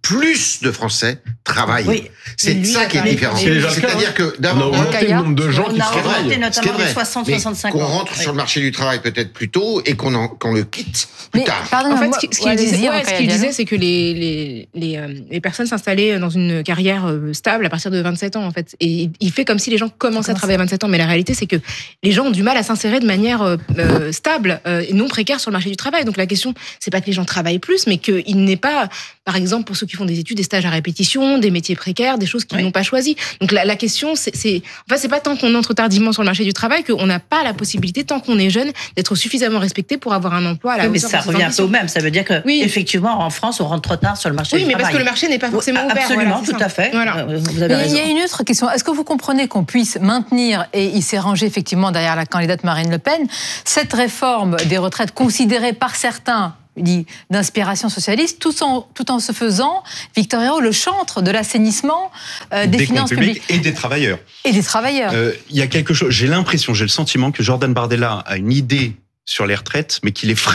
plus de Français travaillent. Oui. C'est Lui, ça qui est avec différent. les- C'est-à-dire que on a augmenté le nombre de gens qui On a travaillent. augmenté Ce qui est notamment vrai. les 60-65 Mais qu'on ans. rentre sur le marché du travail peut-être plus tôt et qu'on le quitte plus Mais, tard. pardon, En fait, moi- ce qu'il ouais, disait, allez-y, ouais, Rokhaya ce qu'il Diallo. disait, c'est que les personnes s'installaient dans une carrière stable à partir de 27 ans, en fait. Et il fait comme si les gens commençaient à travailler à 27 ans. Mais la réalité, c'est que les gens ont du mal à s'insérer de manière stable et non précaire sur le marché du travail. Donc la question, c'est pas que les gens travaillent plus, mais qu'il n'ait pas, par exemple, pour ceux qui font des études, des stages à répétition, des métiers précaires, des choses qu'ils n'ont pas choisies. Donc la question, c'est pas tant qu'on entre tardivement sur le marché du travail qu'on n'a pas la possibilité, tant qu'on est jeune, d'être suffisamment respecté pour avoir un emploi à la Oui, mais hauteur ça de ses revient un peu ambitions. au même. Ça veut dire que, effectivement, en France, on rentre trop tard sur le marché Oui, du mais travail. parce que le marché n'est pas forcément ouvert. Absolument, voilà, c'est tout ça. à fait. Voilà. Vous avez Mais il raison. y a une autre question. Est-ce que vous comprenez qu'on puisse maintenir, et il s'est rangé effectivement derrière la candidate Marine Le Pen, cette réforme des retraites considérée par certains d'inspiration socialiste, tout en se faisant, Victor Hérault, le chantre de l'assainissement des finances comptes publiques. et des travailleurs. Et des travailleurs. Il y a quelque chose, j'ai le sentiment que Jordan Bardella a une idée sur les retraites, mais qu'il est